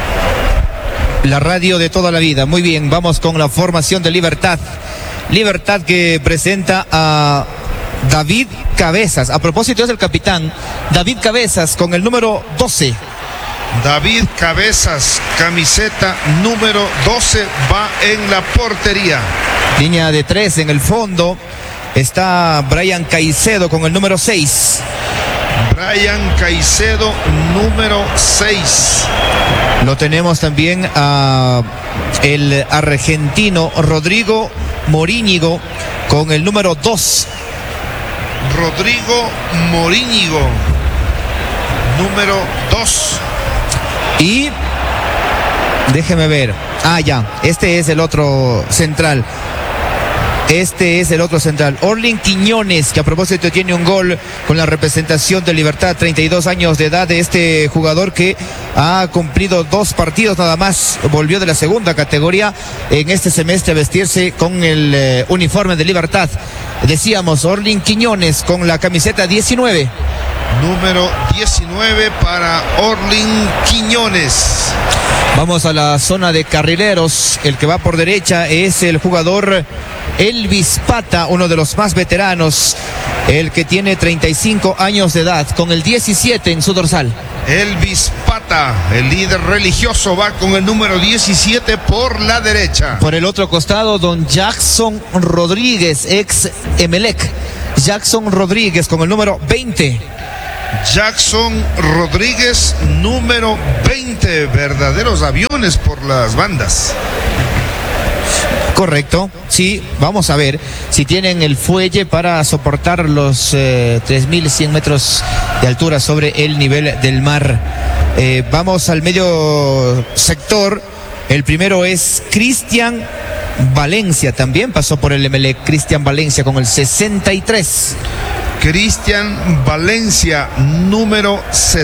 La radio de toda la vida. Muy bien, vamos con la formación de Libertad. Libertad que presenta a David Cabezas. A propósito es el capitán David Cabezas con el número 12. David Cabezas, camiseta número 12, va en la portería. Línea de 3 en el fondo. Está Brian Caicedo con el número 6. Brian Caicedo, número 6. Lo tenemos también a el argentino Rodrigo Moríñigo con el número 2. Rodrigo Moríñigo, número 2. Y déjeme ver, Ah, ya, este es el otro central. Orlin Quiñones, que a propósito tiene un gol con la representación de Libertad, 32 años de edad de este jugador que ha cumplido 2 partidos nada más, volvió de la segunda categoría en este semestre a vestirse con el uniforme de Libertad. Decíamos, Orlin Quiñones con la camiseta 19. Número 19 para Orlin Quiñones. Vamos a la zona de carrileros. El que va por derecha es el jugador Elvis Pata, uno de los más veteranos, el que tiene 35 años de edad, con el 17 en su dorsal. Elvis Pata, el líder religioso, va con el número 17 por la derecha. Por el otro costado, don Jackson Rodríguez, ex Emelec. Jackson Rodríguez con el número 20. Jackson Rodríguez, número 20. Verdaderos aviones por las bandas. Correcto, sí, vamos a ver si tienen el fuelle para soportar los 3.100 metros de altura sobre el nivel del mar. Vamos al medio sector. El primero es Cristian Valencia, también pasó por el Emelec. Cristian Valencia con el 63. Cristian Valencia, número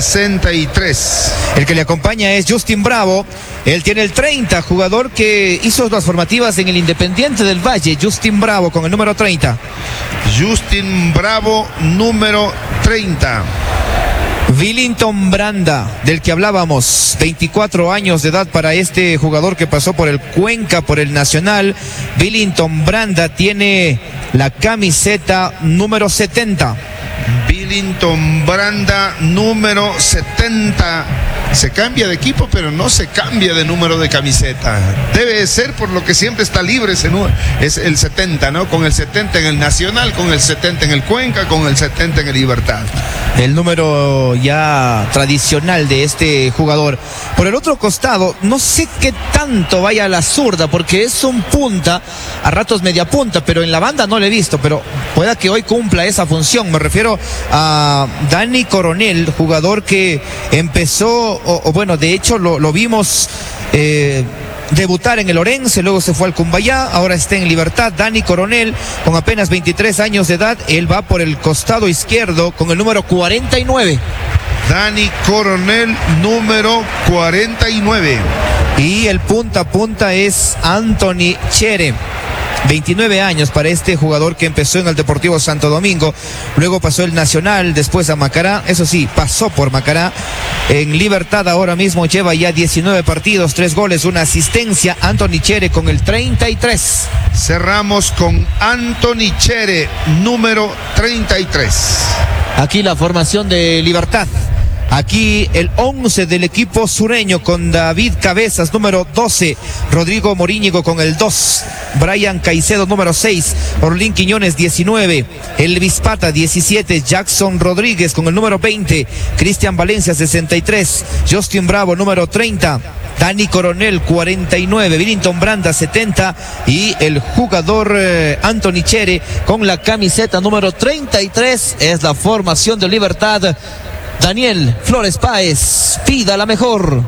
63. El que le acompaña es Justin Bravo. Él tiene el 30, jugador que hizo las formativas en el Independiente del Valle. Justin Bravo con el número 30. Justin Bravo, número 30. Willington Branda, del que hablábamos, 24 años de edad para este jugador que pasó por el Cuenca, por el Nacional. Willington Branda tiene la camiseta número 70. Willington Branda, número 70. Se cambia de equipo, pero no se cambia de número de camiseta. Debe ser por lo que siempre está libre ese número. Es el 70, ¿no? Con el 70 en el Nacional, con el 70 en el Cuenca, con el 70 en el Libertad. El número ya tradicional de este jugador. Por el otro costado, no sé qué tanto vaya a la zurda, porque es un punta, a ratos media punta, pero en la banda no le he visto, pero pueda que hoy cumpla esa función. Me refiero a Dani Coronel, jugador que empezó, bueno, de hecho lo vimos debutar en el Orense, luego se fue al Cumbayá, ahora está en Libertad. Dani Coronel, con apenas 23 años de edad, él va por el costado izquierdo con el número 49. Dani Coronel, número 49. Y el punta a punta es Anthony Chere. 29 años para este jugador que empezó en el Deportivo Santo Domingo, luego pasó el Nacional, después a Macará, eso sí, pasó por Macará. En Libertad ahora mismo lleva ya 19 partidos, 3 goles, 1 asistencia. Anthony Chere con el 33. Cerramos con Anthony Chere, número 33. Aquí la formación de Libertad. Aquí el 11 del equipo sureño con David Cabezas, número 12. Rodrigo Moríñigo con el 2. Brian Caicedo, número 6. Orlin Quiñones, 19. Elvis Pata, 17. Jackson Rodríguez con el número 20. Cristian Valencia, 63. Justin Bravo, número 30. Dani Coronel, 49. Willington Branda, 70. Y el jugador Anthony Chere con la camiseta número 33. Es la formación de Libertad. Daniel Flores Páez, pida la mejor.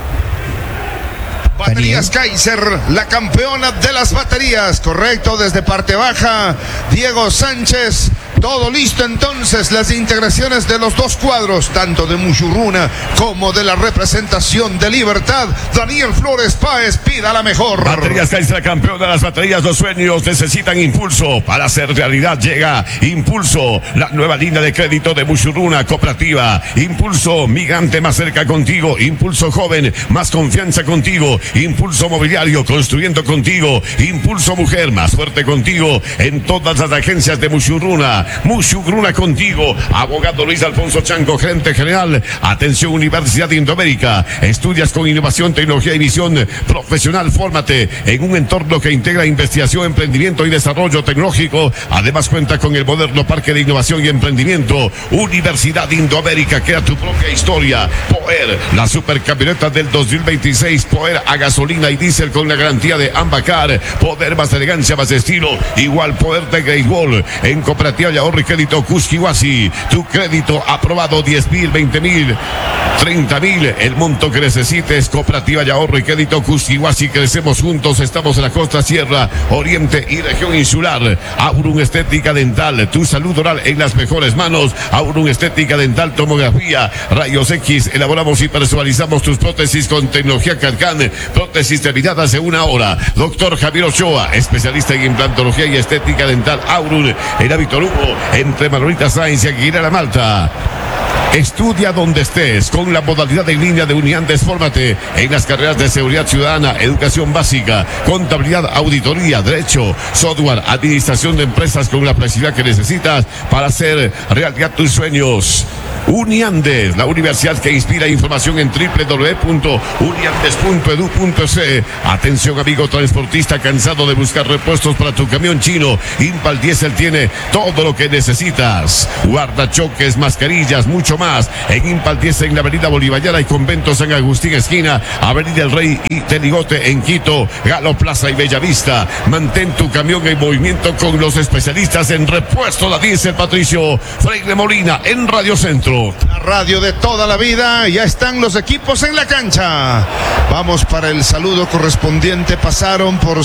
Baterías Kaiser, la campeona de las baterías. Correcto, desde parte baja, Diego Sánchez. Todo listo entonces, las integraciones de los dos cuadros, tanto de Muchurruna como de la representación de Libertad. Daniel Flores Páez, pida la mejor. Baterías Kaiser, campeón de las baterías. Los sueños necesitan impulso. Para hacer realidad llega Impulso, la nueva línea de crédito de Muchurruna Cooperativa. Impulso, migrante más cerca contigo. Impulso joven, más confianza contigo. Impulso mobiliario, construyendo contigo. Impulso mujer, más fuerte contigo. En todas las agencias de Muchurruna. Muchurruna contigo. Abogado Luis Alfonso Chanco, gerente general. Atención Universidad de Indoamérica. Estudias con innovación, tecnología y visión profesional. Fórmate en un entorno que integra investigación, emprendimiento y desarrollo tecnológico. Además cuenta con el moderno Parque de Innovación y Emprendimiento. Universidad de Indoamérica, crea tu propia historia. Poer, la supercamioneta del 2026. Poer a gasolina y diésel con la garantía de Ambacar. Poder más elegancia, más estilo. Igual poder de Great Wall. En Cooperativa y ahorro y crédito Cusquihuasi. Tu crédito aprobado, 10,000, 20,000, 30,000. El monto que necesites. Cooperativa y ahorro y crédito Cusquihuasi. Crecemos juntos. Estamos en la costa, sierra, oriente y región insular. Aurum Estética Dental. Tu salud oral en las mejores manos. Aurum Estética Dental, tomografía, rayos X. Elaboramos y personalizamos tus prótesis con tecnología CAD/CAM. Prótesis terminadas en 1 hora. Doctor Javier Ochoa, especialista en implantología y estética dental. Aurum, en Hábito Lugo, entre Manolita Sáenz y Aguilera Malta. Estudia donde estés con la modalidad en línea de Uniandes. Fórmate en las carreras de seguridad ciudadana, educación básica, contabilidad, auditoría, derecho, software, administración de empresas, con la flexibilidad que necesitas para hacer realidad tus sueños. Uniandes, la universidad que inspira. Información en www.uniandes.edu.c. Atención, amigo transportista, cansado de buscar repuestos para tu camión chino. Impal Diesel tiene todo lo que necesitas. Guardachoques, mascarillas, mucho más. En Impal Diesel, en la avenida Bolivariana y Convento San Agustín, esquina Avenida El Rey y Teligote en Quito, Galo Plaza y Bellavista. Mantén tu camión en movimiento con los especialistas en repuesto de diésel. Patricio Freire Molina en Radio Centro. La radio de toda la vida. Ya están los equipos en la cancha. Vamos para el saludo correspondiente. Pasaron por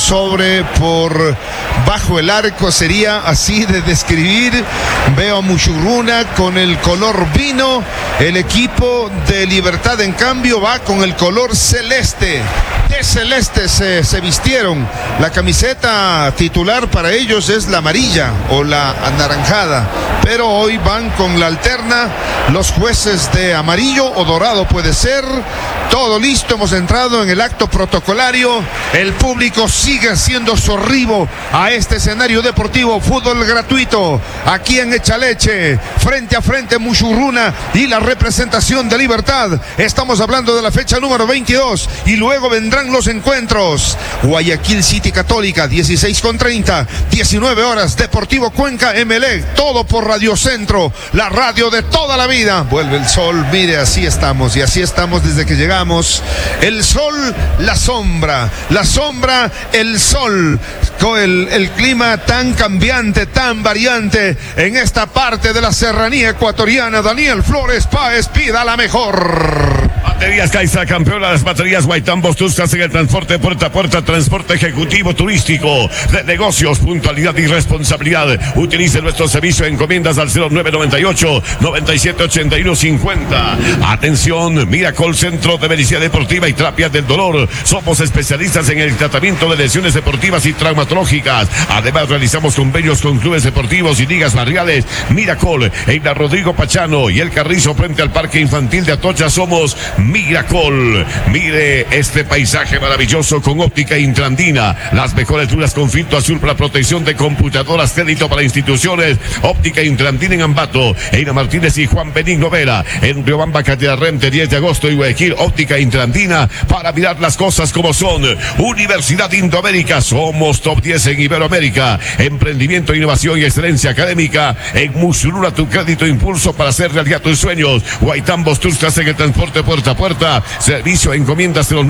bajo el arco. Sería así de describir. Veo a Mushuruna con el color vino. El equipo de Libertad, en cambio, va con el color celeste. De celeste se vistieron. La camiseta titular para ellos es la amarilla o la anaranjada, pero hoy van con la alterna. Los jueces de amarillo o dorado puede ser. Todo listo, hemos entrado en el acto protocolario. El público sigue haciendo sorribo a este escenario deportivo. Fútbol gratuito aquí en Echaleche, frente a frente Mushuruna y la representación de Libertad. Estamos hablando de la fecha número 22 y luego vendrán los encuentros. Guayaquil City Católica, 16:30, 19 horas, Deportivo Cuenca Emelec, todo por Radio Centro, la radio de toda la vida. Vuelve el sol, mire, así estamos, y así estamos desde que llegamos. El sol, la sombra, el sol, con el clima tan cambiante, tan variante en esta parte de la serranía ecuatoriana. Daniel Flores Páez, pida la mejor. Baterías Caixa, campeona de las baterías Guaitambos, Tuscas en el transporte puerta a puerta, transporte ejecutivo turístico, de negocios, puntualidad y responsabilidad. Utilice nuestro servicio, encomiendas al 0998-978150. Atención, Miracol, Centro de Medicina Deportiva y Terapia del Dolor. Somos especialistas en el tratamiento de lesiones deportivas y traumatológicas. Además, realizamos convenios con clubes deportivos y ligas barriales. Miracol, en la Rodrigo Pachano y el Carrizo, frente al Parque Infantil de Atocha. Somos Miracol. Mire este paisaje maravilloso con óptica Intrandina. Las mejores lunas con filtro azul para protección de computadoras, crédito para instituciones. Óptica Intrandina en Ambato, Eina Martínez y Juan Benigno Vera. En Riobamba, Catedral Rente, 10 de agosto y Guayaquil. Óptica Intrandina para mirar las cosas como son. Universidad Indoamérica, somos top 10 en Iberoamérica. Emprendimiento, innovación y excelencia académica. En Mushuruna, tu crédito impulso para hacer realidad tus sueños. Guaitambos, Tuscas en el transporte puerta a puerta. Servicio, encomiendas de los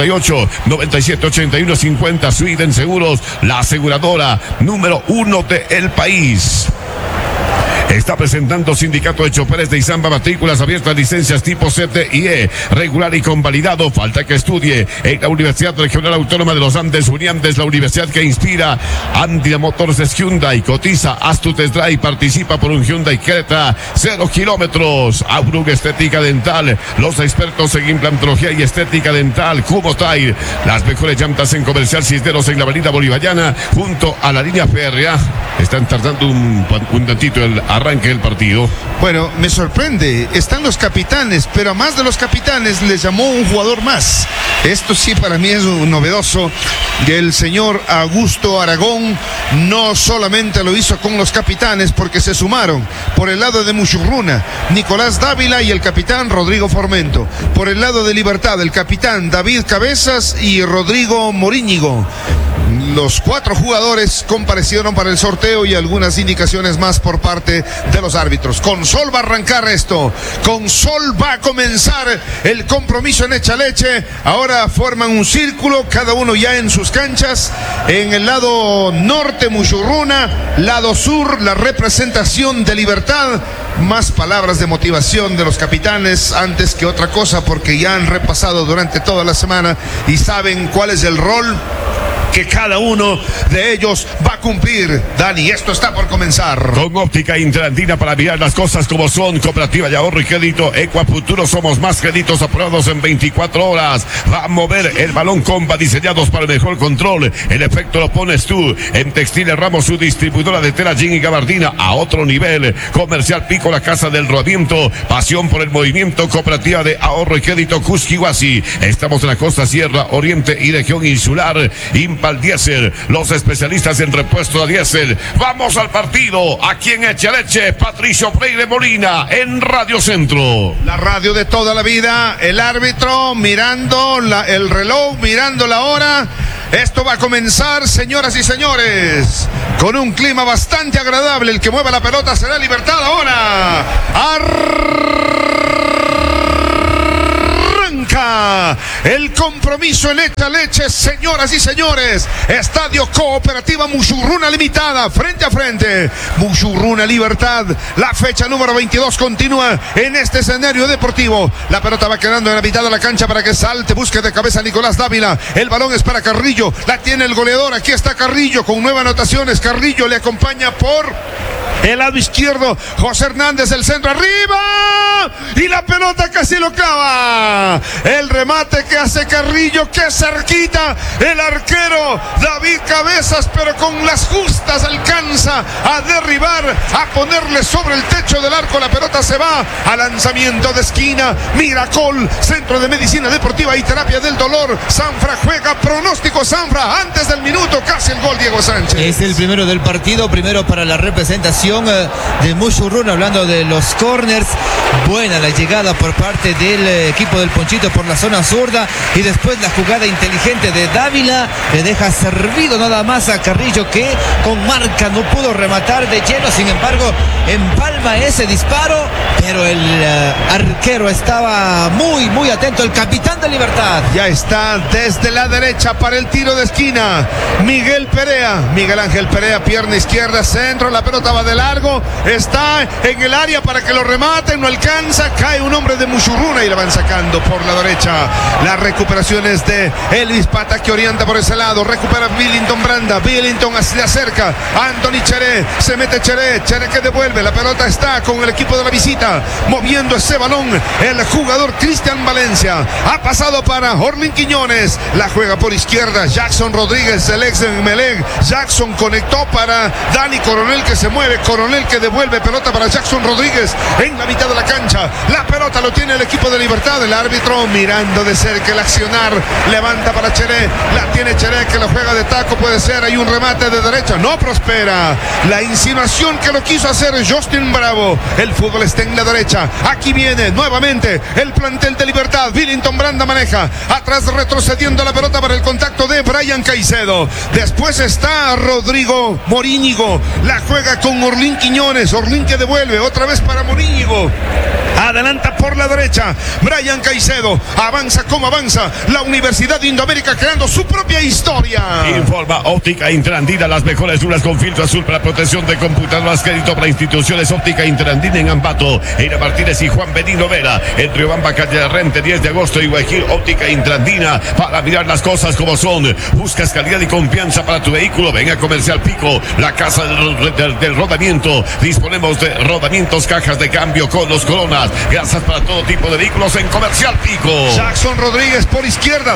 998-978150. Sweden Seguros, la aseguradora número 1 del país. Está presentando Sindicato de Choferes de Izamba, matrículas abiertas, licencias tipo CTIE, regular y convalidado. Falta que estudie en la Universidad Regional Autónoma de los Andes, Uniandes, la universidad que inspira. Andina Motors es Hyundai, cotiza, haz tu test drive, participa por un Hyundai Creta, 0 kilómetros. Aurum Estética Dental, los expertos en implantología y estética dental. Cubo Tire, las mejores llantas en Comercial Cisneros en la avenida Bolivariana, junto a la línea férrea. Están tardando un tantito el arranque del partido. Bueno, me sorprende, están los capitanes, pero a más de los capitanes les llamó un jugador más. Esto sí para mí es novedoso. El señor Augusto Aragón no solamente lo hizo con los capitanes, porque se sumaron por el lado de Mushuruna Nicolás Dávila y el capitán Rodrigo Formento. Por el lado de Libertad, el capitán David Cabezas y Rodrigo Moríñigo. Los 4 jugadores comparecieron para el sorteo y algunas indicaciones más por parte de los árbitros. Con sol va a arrancar esto, con sol va a comenzar el compromiso en Echaleche. Ahora forman un círculo, cada uno ya en sus canchas. En el lado norte, Mushurruna, lado sur, la representación de Libertad. Más palabras de motivación de los capitanes antes que otra cosa, porque ya han repasado durante toda la semana y saben cuál es el rol que cada uno de ellos va a cumplir. Dani, esto está por comenzar. Con óptica Interandina para mirar las cosas como son. Cooperativa de ahorro y crédito Ecuafuturo. Somos más créditos aprobados en 24 horas. Va a mover el balón Comba, diseñados para el mejor control. El efecto lo pones tú. En Textiles Ramos, su distribuidora de tela, jean y gabardina a otro nivel. Comercial Pico, la casa del rodamiento. Pasión por el movimiento. Cooperativa de ahorro y crédito Cusquihuasi. Estamos en la costa sierra, oriente y región insular. Al diésel, los especialistas en repuesto a diésel. Vamos al partido, aquí en Echaleche. Patricio Freire Molina, en Radio Centro. La radio de toda la vida, el árbitro mirando el reloj, mirando la hora. Esto va a comenzar, señoras y señores, con un clima bastante agradable. El que mueva la pelota será Libertad ahora. El compromiso en Echaleche, señoras y señores. Estadio Cooperativa Mushurruna Limitada, frente a frente. Mushurruna Libertad. La fecha número 22 continúa en este escenario deportivo. La pelota va quedando en la mitad de la cancha para que salte, busque de cabeza Nicolás Dávila. El balón es para Carrillo, la tiene el goleador. Aquí está Carrillo con 9 anotaciones. Carrillo le acompaña por el lado izquierdo, José Hernández, el centro arriba, y la pelota casi lo clava. El remate que hace Carrillo, que cerquita el arquero David Cabezas, pero con las justas alcanza a derribar, a ponerle sobre el techo del arco. La pelota se va a lanzamiento de esquina. Miracol, Centro de Medicina Deportiva y Terapia del Dolor. Sanfra juega, pronóstico Sanfra, antes del minuto, casi el gol Diego Sánchez. Es el primero del partido, primero para la representación de Mushurruna, hablando de los corners. Buena la llegada por parte del equipo del Ponchito por la zona zurda, y después la jugada inteligente de Dávila le deja servido nada más a Carrillo, que con marca no pudo rematar de lleno. Sin embargo, empalma ese disparo, pero el arquero estaba muy atento, el capitán de Libertad. Ya está desde la derecha para el tiro de esquina Miguel Ángel Perea, pierna izquierda, centro, la pelota va de largo, está en el área para que lo rematen, no alcanza, cae un hombre de Mushurruna y la van sacando por la derecha. Las recuperaciones de Elvis Pata, que orienta por ese lado, recupera Billington Branda, Billington se acerca, Anthony Cheré, se mete Cheré que devuelve, la pelota está con el equipo de la visita, moviendo ese balón el jugador Cristian Valencia, ha pasado para Orlin Quiñones, la juega por izquierda Jackson Rodríguez, el ex Melec. Jackson conectó para Dani Coronel, que se mueve, Coronel que devuelve, pelota para Jackson Rodríguez en la mitad de la cancha. La pelota lo tiene el equipo de Libertad, el árbitro mirando de cerca el accionar, levanta para Cheré, la tiene Cheré, que lo juega de taco, puede ser, hay un remate de derecha, no prospera. La insinuación que lo quiso hacer Justin Bravo, el fútbol está en la derecha. Aquí viene nuevamente el plantel de Libertad. Billington Branda maneja, atrás retrocediendo la pelota para el contacto de Brian Caicedo. Después está Rodrigo Moríñigo, la juega con Orlín Quiñones, Orlín que devuelve otra vez para Moríñigo, adelanta por la derecha Brian Caicedo, avanza como avanza la Universidad de Indoamérica, creando su propia historia. Informa Óptica Interandina, las mejores lunas con filtro azul para protección de computadoras, crédito para instituciones. Óptica Interandina en Ambato, Eira Martínez y Juan Benino Vera, en Riobamba, calle de Rente, 10 de agosto y Guajir. Óptica Interandina, para mirar las cosas como son. Buscas calidad y confianza para tu vehículo, ven a Comercial Pico, la casa del rodamiento. Disponemos de rodamientos, cajas de cambio con los Coronas, grasas para todo tipo de vehículos en Comercial Pico. Jackson Rodríguez por izquierda,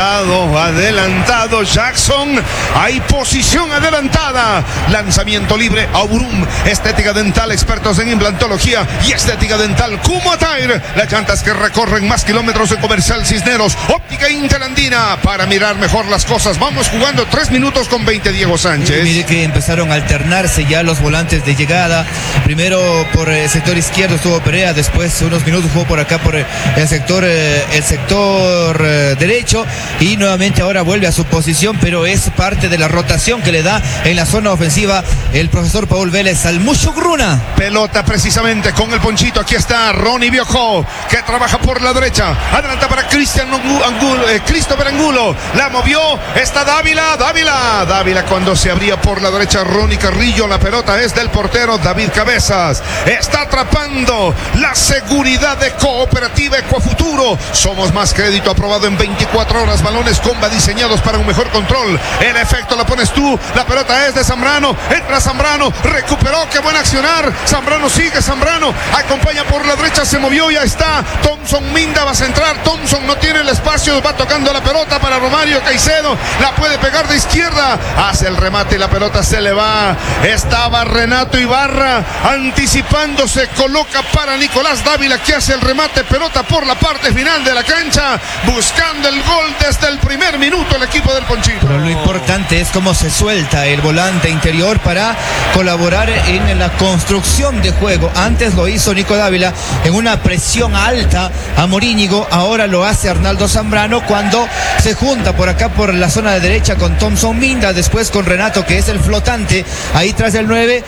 adelantado Jackson, hay posición adelantada, lanzamiento libre Aurum, estética dental, expertos en implantología y estética dental Kumo Tire, las llantas que recorren más kilómetros en Comercial Cisneros. Óptica Interandina, para mirar mejor las cosas. Vamos jugando 3 minutos con 20, Diego Sánchez. Mire que empezaron a alternarse ya los volantes de llegada. Primero por el sector izquierdo estuvo Perea, después unos minutos jugó por acá por el sector el sector derecho y nuevamente ahora vuelve a su posición, pero es parte de la rotación que le da en la zona ofensiva el profesor Paul Vélez al Musugruna. Pelota precisamente con el ponchito. Aquí está Ronnie Viejo, que trabaja por la derecha. Adelanta para Christopher Angulo. La movió. Está Dávila cuando se abría por la derecha Ronnie Carrillo. La pelota es del portero David Cabezas. Está atrapando la seguridad de Cooperativa Ecuafuturo. Somos más crédito aprobado en 24 horas. Balones Comba diseñados para un mejor control. El efecto lo pones tú. La pelota es de Zambrano. Entra Zambrano. Recuperó. Qué buen accionar. Zambrano sigue. Zambrano acompaña por la derecha. Se movió. Ya está. Thompson Minda va a centrar. Thompson no tiene el espacio. Va tocando la pelota para Romario Caicedo. La puede pegar de izquierda. Hace el remate y la pelota se le va. Estaba Renato Ibarra anticipándose. Coloca para Nicolás Dávila, que hace el remate. Pelota por la parte final de la cancha. Buscando el gol desde el primer minuto el equipo del Ponchito. Pero lo importante es cómo se suelta el volante interior para colaborar en la construcción de juego. Antes lo hizo Nico Dávila en una presión alta a Morínigo. Ahora lo hace Arnaldo Zambrano cuando se junta por acá por la zona de derecha con Thompson Minda, después con Renato, que es el flotante ahí tras el 9.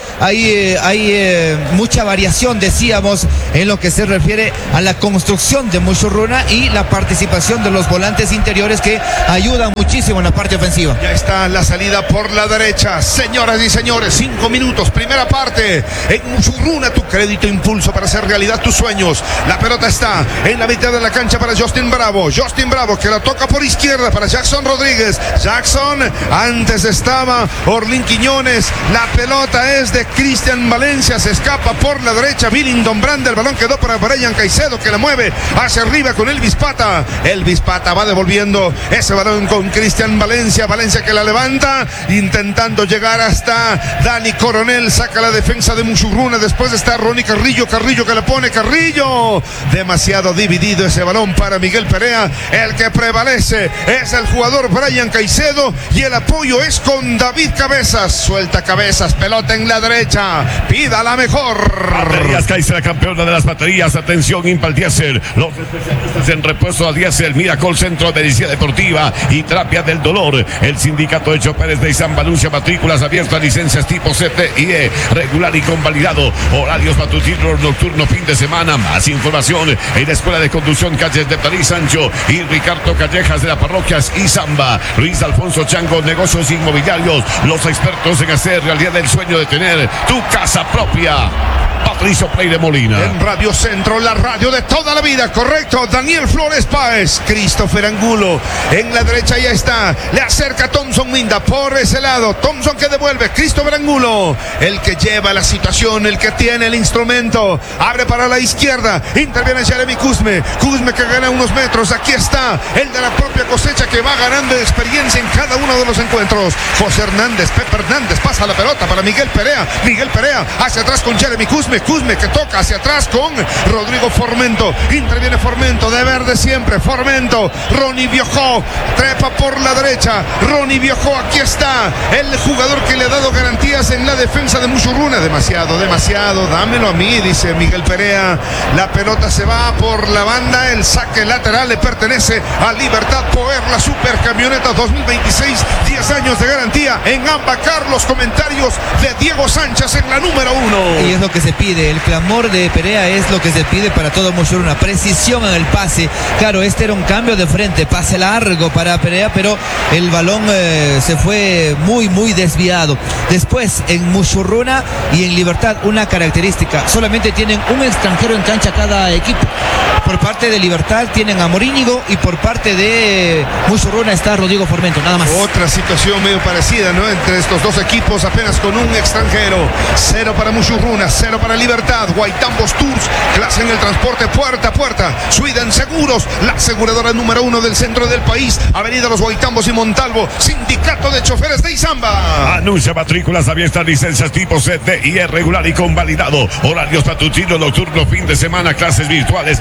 Hay mucha variación, decíamos, en lo que se refiere a la construcción de Musurruna y la participación de los volantes interiores que ayudan muchísimo en la parte ofensiva. Ya está la salida por la derecha. Señoras y señores, 5 minutos, primera parte. En Musurruna, tu crédito impulso para hacer realidad tus sueños. La pelota está en la mitad de la cancha para Justin Bravo. Justin Bravo, que la toca por izquierda para Jackson Rodríguez. Jackson, antes estaba Orlín Quiñones. La pelota es de Cristian Valencia. Se escapa por la derecha Billington Brand. El balón quedó para Brian Caicedo, que la mueve hacia arriba con Elvis Pata. Elvis Pata va devolviendo ese balón con Cristian Valencia. Valencia que la levanta, intentando llegar hasta Dani Coronel. Saca la defensa de Musurruna. Después está Ronnie Carrillo. Carrillo que le pone. Carrillo. Demasiado dividido ese balón para Miguel Perea. El que prevalece es el jugador Brian Caicedo y el apoyo es con David Cabezas. Suelta Cabezas. Pelota en la derecha. Pida la mejor. Baterías Kaiser, la campeona de las baterías. Atención, Impal Diesel. Los especialistas en repuesto a Diesel. Miracol Centro de Medicina Deportiva y Terapia del Dolor. El Sindicato de Choferes de Izamba anuncia matrículas abiertas, licencias tipo CTIE, regular y convalidado. Horarios matutinos, nocturno, fin de semana. Más información en la Escuela de Conducción, calles de París Sancho y Ricardo Callejas de la parroquias Izamba. Luis Alfonso Chango, negocios inmobiliarios. Los expertos en hacer realidad el sueño de tener tu casa propia. Patricio Freire Molina. En Radio Centro, la radio de toda la vida, correcto. Daniel Flores Páez, Christopher Angulo. En la derecha ya está. Le acerca Thompson Minda por ese lado. Thompson que devuelve. Christopher Angulo, el que lleva la situación, el que tiene el instrumento. Abre para la izquierda. Interviene Jeremy Kuzme. Kuzme que gana unos metros. Aquí está el de la propia cosecha que va ganando experiencia en cada uno de los encuentros. José Hernández, Pepe Hernández pasa la pelota para Miguel Perea. Miguel Perea hacia atrás con Jeremy Kuzme. Kuzme que toca hacia atrás con Rodrigo Formento. Interviene Formento, de verde siempre. Formento, Ronnie Viejo, trepa por la derecha. Ronnie Viejo, aquí está el jugador que le ha dado garantías en la defensa de Musurruna. Demasiado, dámelo a mí, dice Miguel Perea. La pelota se va por la banda. El saque lateral le pertenece a Libertad Poer, la supercamioneta 2026. 10 años de garantía en Ambacar. Los comentarios de Diego Sánchez en la número 1. Y es lo que se pide, el clamor de Perea es lo que se pide para todo Musurruna, precisión en el pase. Claro, este era un cambio de frente, pase largo para Perea, pero el balón se fue muy desviado. Después en Musurruna y en Libertad una característica, solamente tienen un extranjero en cancha cada equipo. Por parte de Libertad tienen a Morínigo y por parte de Musurruna está Rodrigo Formento, nada más. Otra situación medio parecida, ¿no? Entre estos dos equipos apenas con un extranjero. 0 para Musurruna, 0 para Libertad. Guaitambos Tours, clase en el transporte puerta a puerta. Sweden Seguros, la aseguradora número 1 del centro del país. Avenida Los Guaitambos y Montalvo. Sindicato de Choferes de Izamba. Anuncia matrículas abiertas, licencias tipo CTIE, regular y convalidado. Horarios matutinos, nocturno, fin de semana, clases virtuales. Más información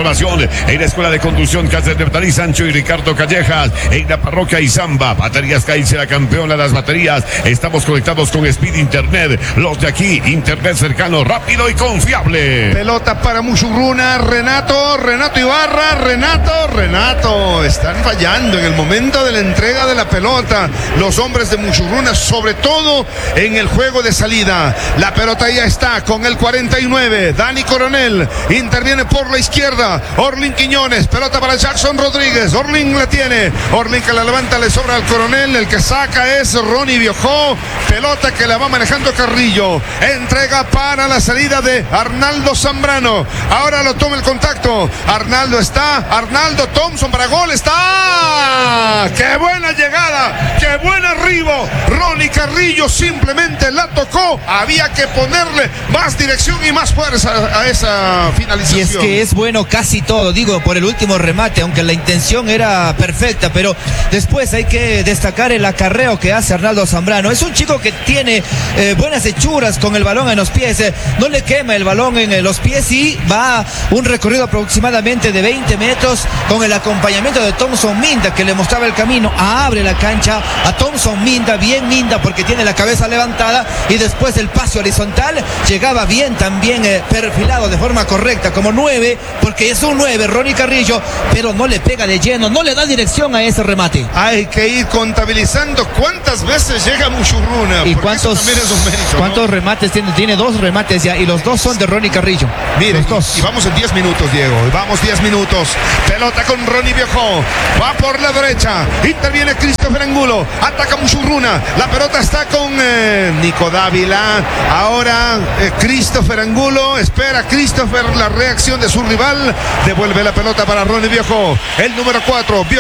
formación en la Escuela de Conducción Cáceres de Betalí, Sancho y Ricardo Callejas, en la Parroquia Izamba. Baterías Kaiser, la campeona de las baterías. Estamos conectados con Speed Internet. Los de aquí, internet cercano, rápido y confiable. Pelota para Mushurruna, Renato Ibarra, Renato. Están fallando en el momento de la entrega de la pelota los hombres de Mushurruna, sobre todo en el juego de salida. La pelota ya está con el 49. Dani Coronel interviene por la izquierda. Orlin Quiñones, pelota para Jackson Rodríguez. Orlin la tiene. Orlin que la levanta, le sobra al Coronel. El que saca es Ronnie Biojó. Pelota que la va manejando Carrillo. Entrega para la salida de Arnaldo Zambrano. Ahora lo toma el contacto. Arnaldo Thompson para gol. Está. ¡Qué buena llegada! ¡Qué buen arribo! Ronnie Carrillo simplemente la tocó. Había que ponerle más dirección y más fuerza a esa finalización. Y es que es bueno casi todo, digo, por el último remate, aunque la intención era perfecta, pero después hay que destacar el acarreo que hace Arnaldo Zambrano. Es un chico que tiene buenas hechuras con el balón en los pies, no le quema el balón en los pies y va un recorrido aproximadamente de 20 metros con el acompañamiento de Thompson Minda, que le mostraba el camino. Abre la cancha a Thompson Minda, bien Minda porque tiene la cabeza levantada, y después el pase horizontal llegaba bien también perfilado de forma correcta como 9, porque es un 9 Ronnie Carrillo, pero no le pega de lleno, no le da dirección a ese remate. Hay que ir contabilizando cuántas veces llega Mushurruna. ¿Y cuántos remates tiene? Tiene 2 remates ya, y los 2 son de Ronnie Carrillo. Miren, y vamos en 10 minutos, Diego. Vamos 10 minutos. Pelota con Ronnie Biojó. Va por la derecha. Interviene Christopher Angulo. Ataca Mushurruna. La pelota está con Nico Dávila. Ahora Christopher Angulo. Espera Christopher la reacción de su rival. Devuelve la pelota para Ronnie Biojó. El número 4.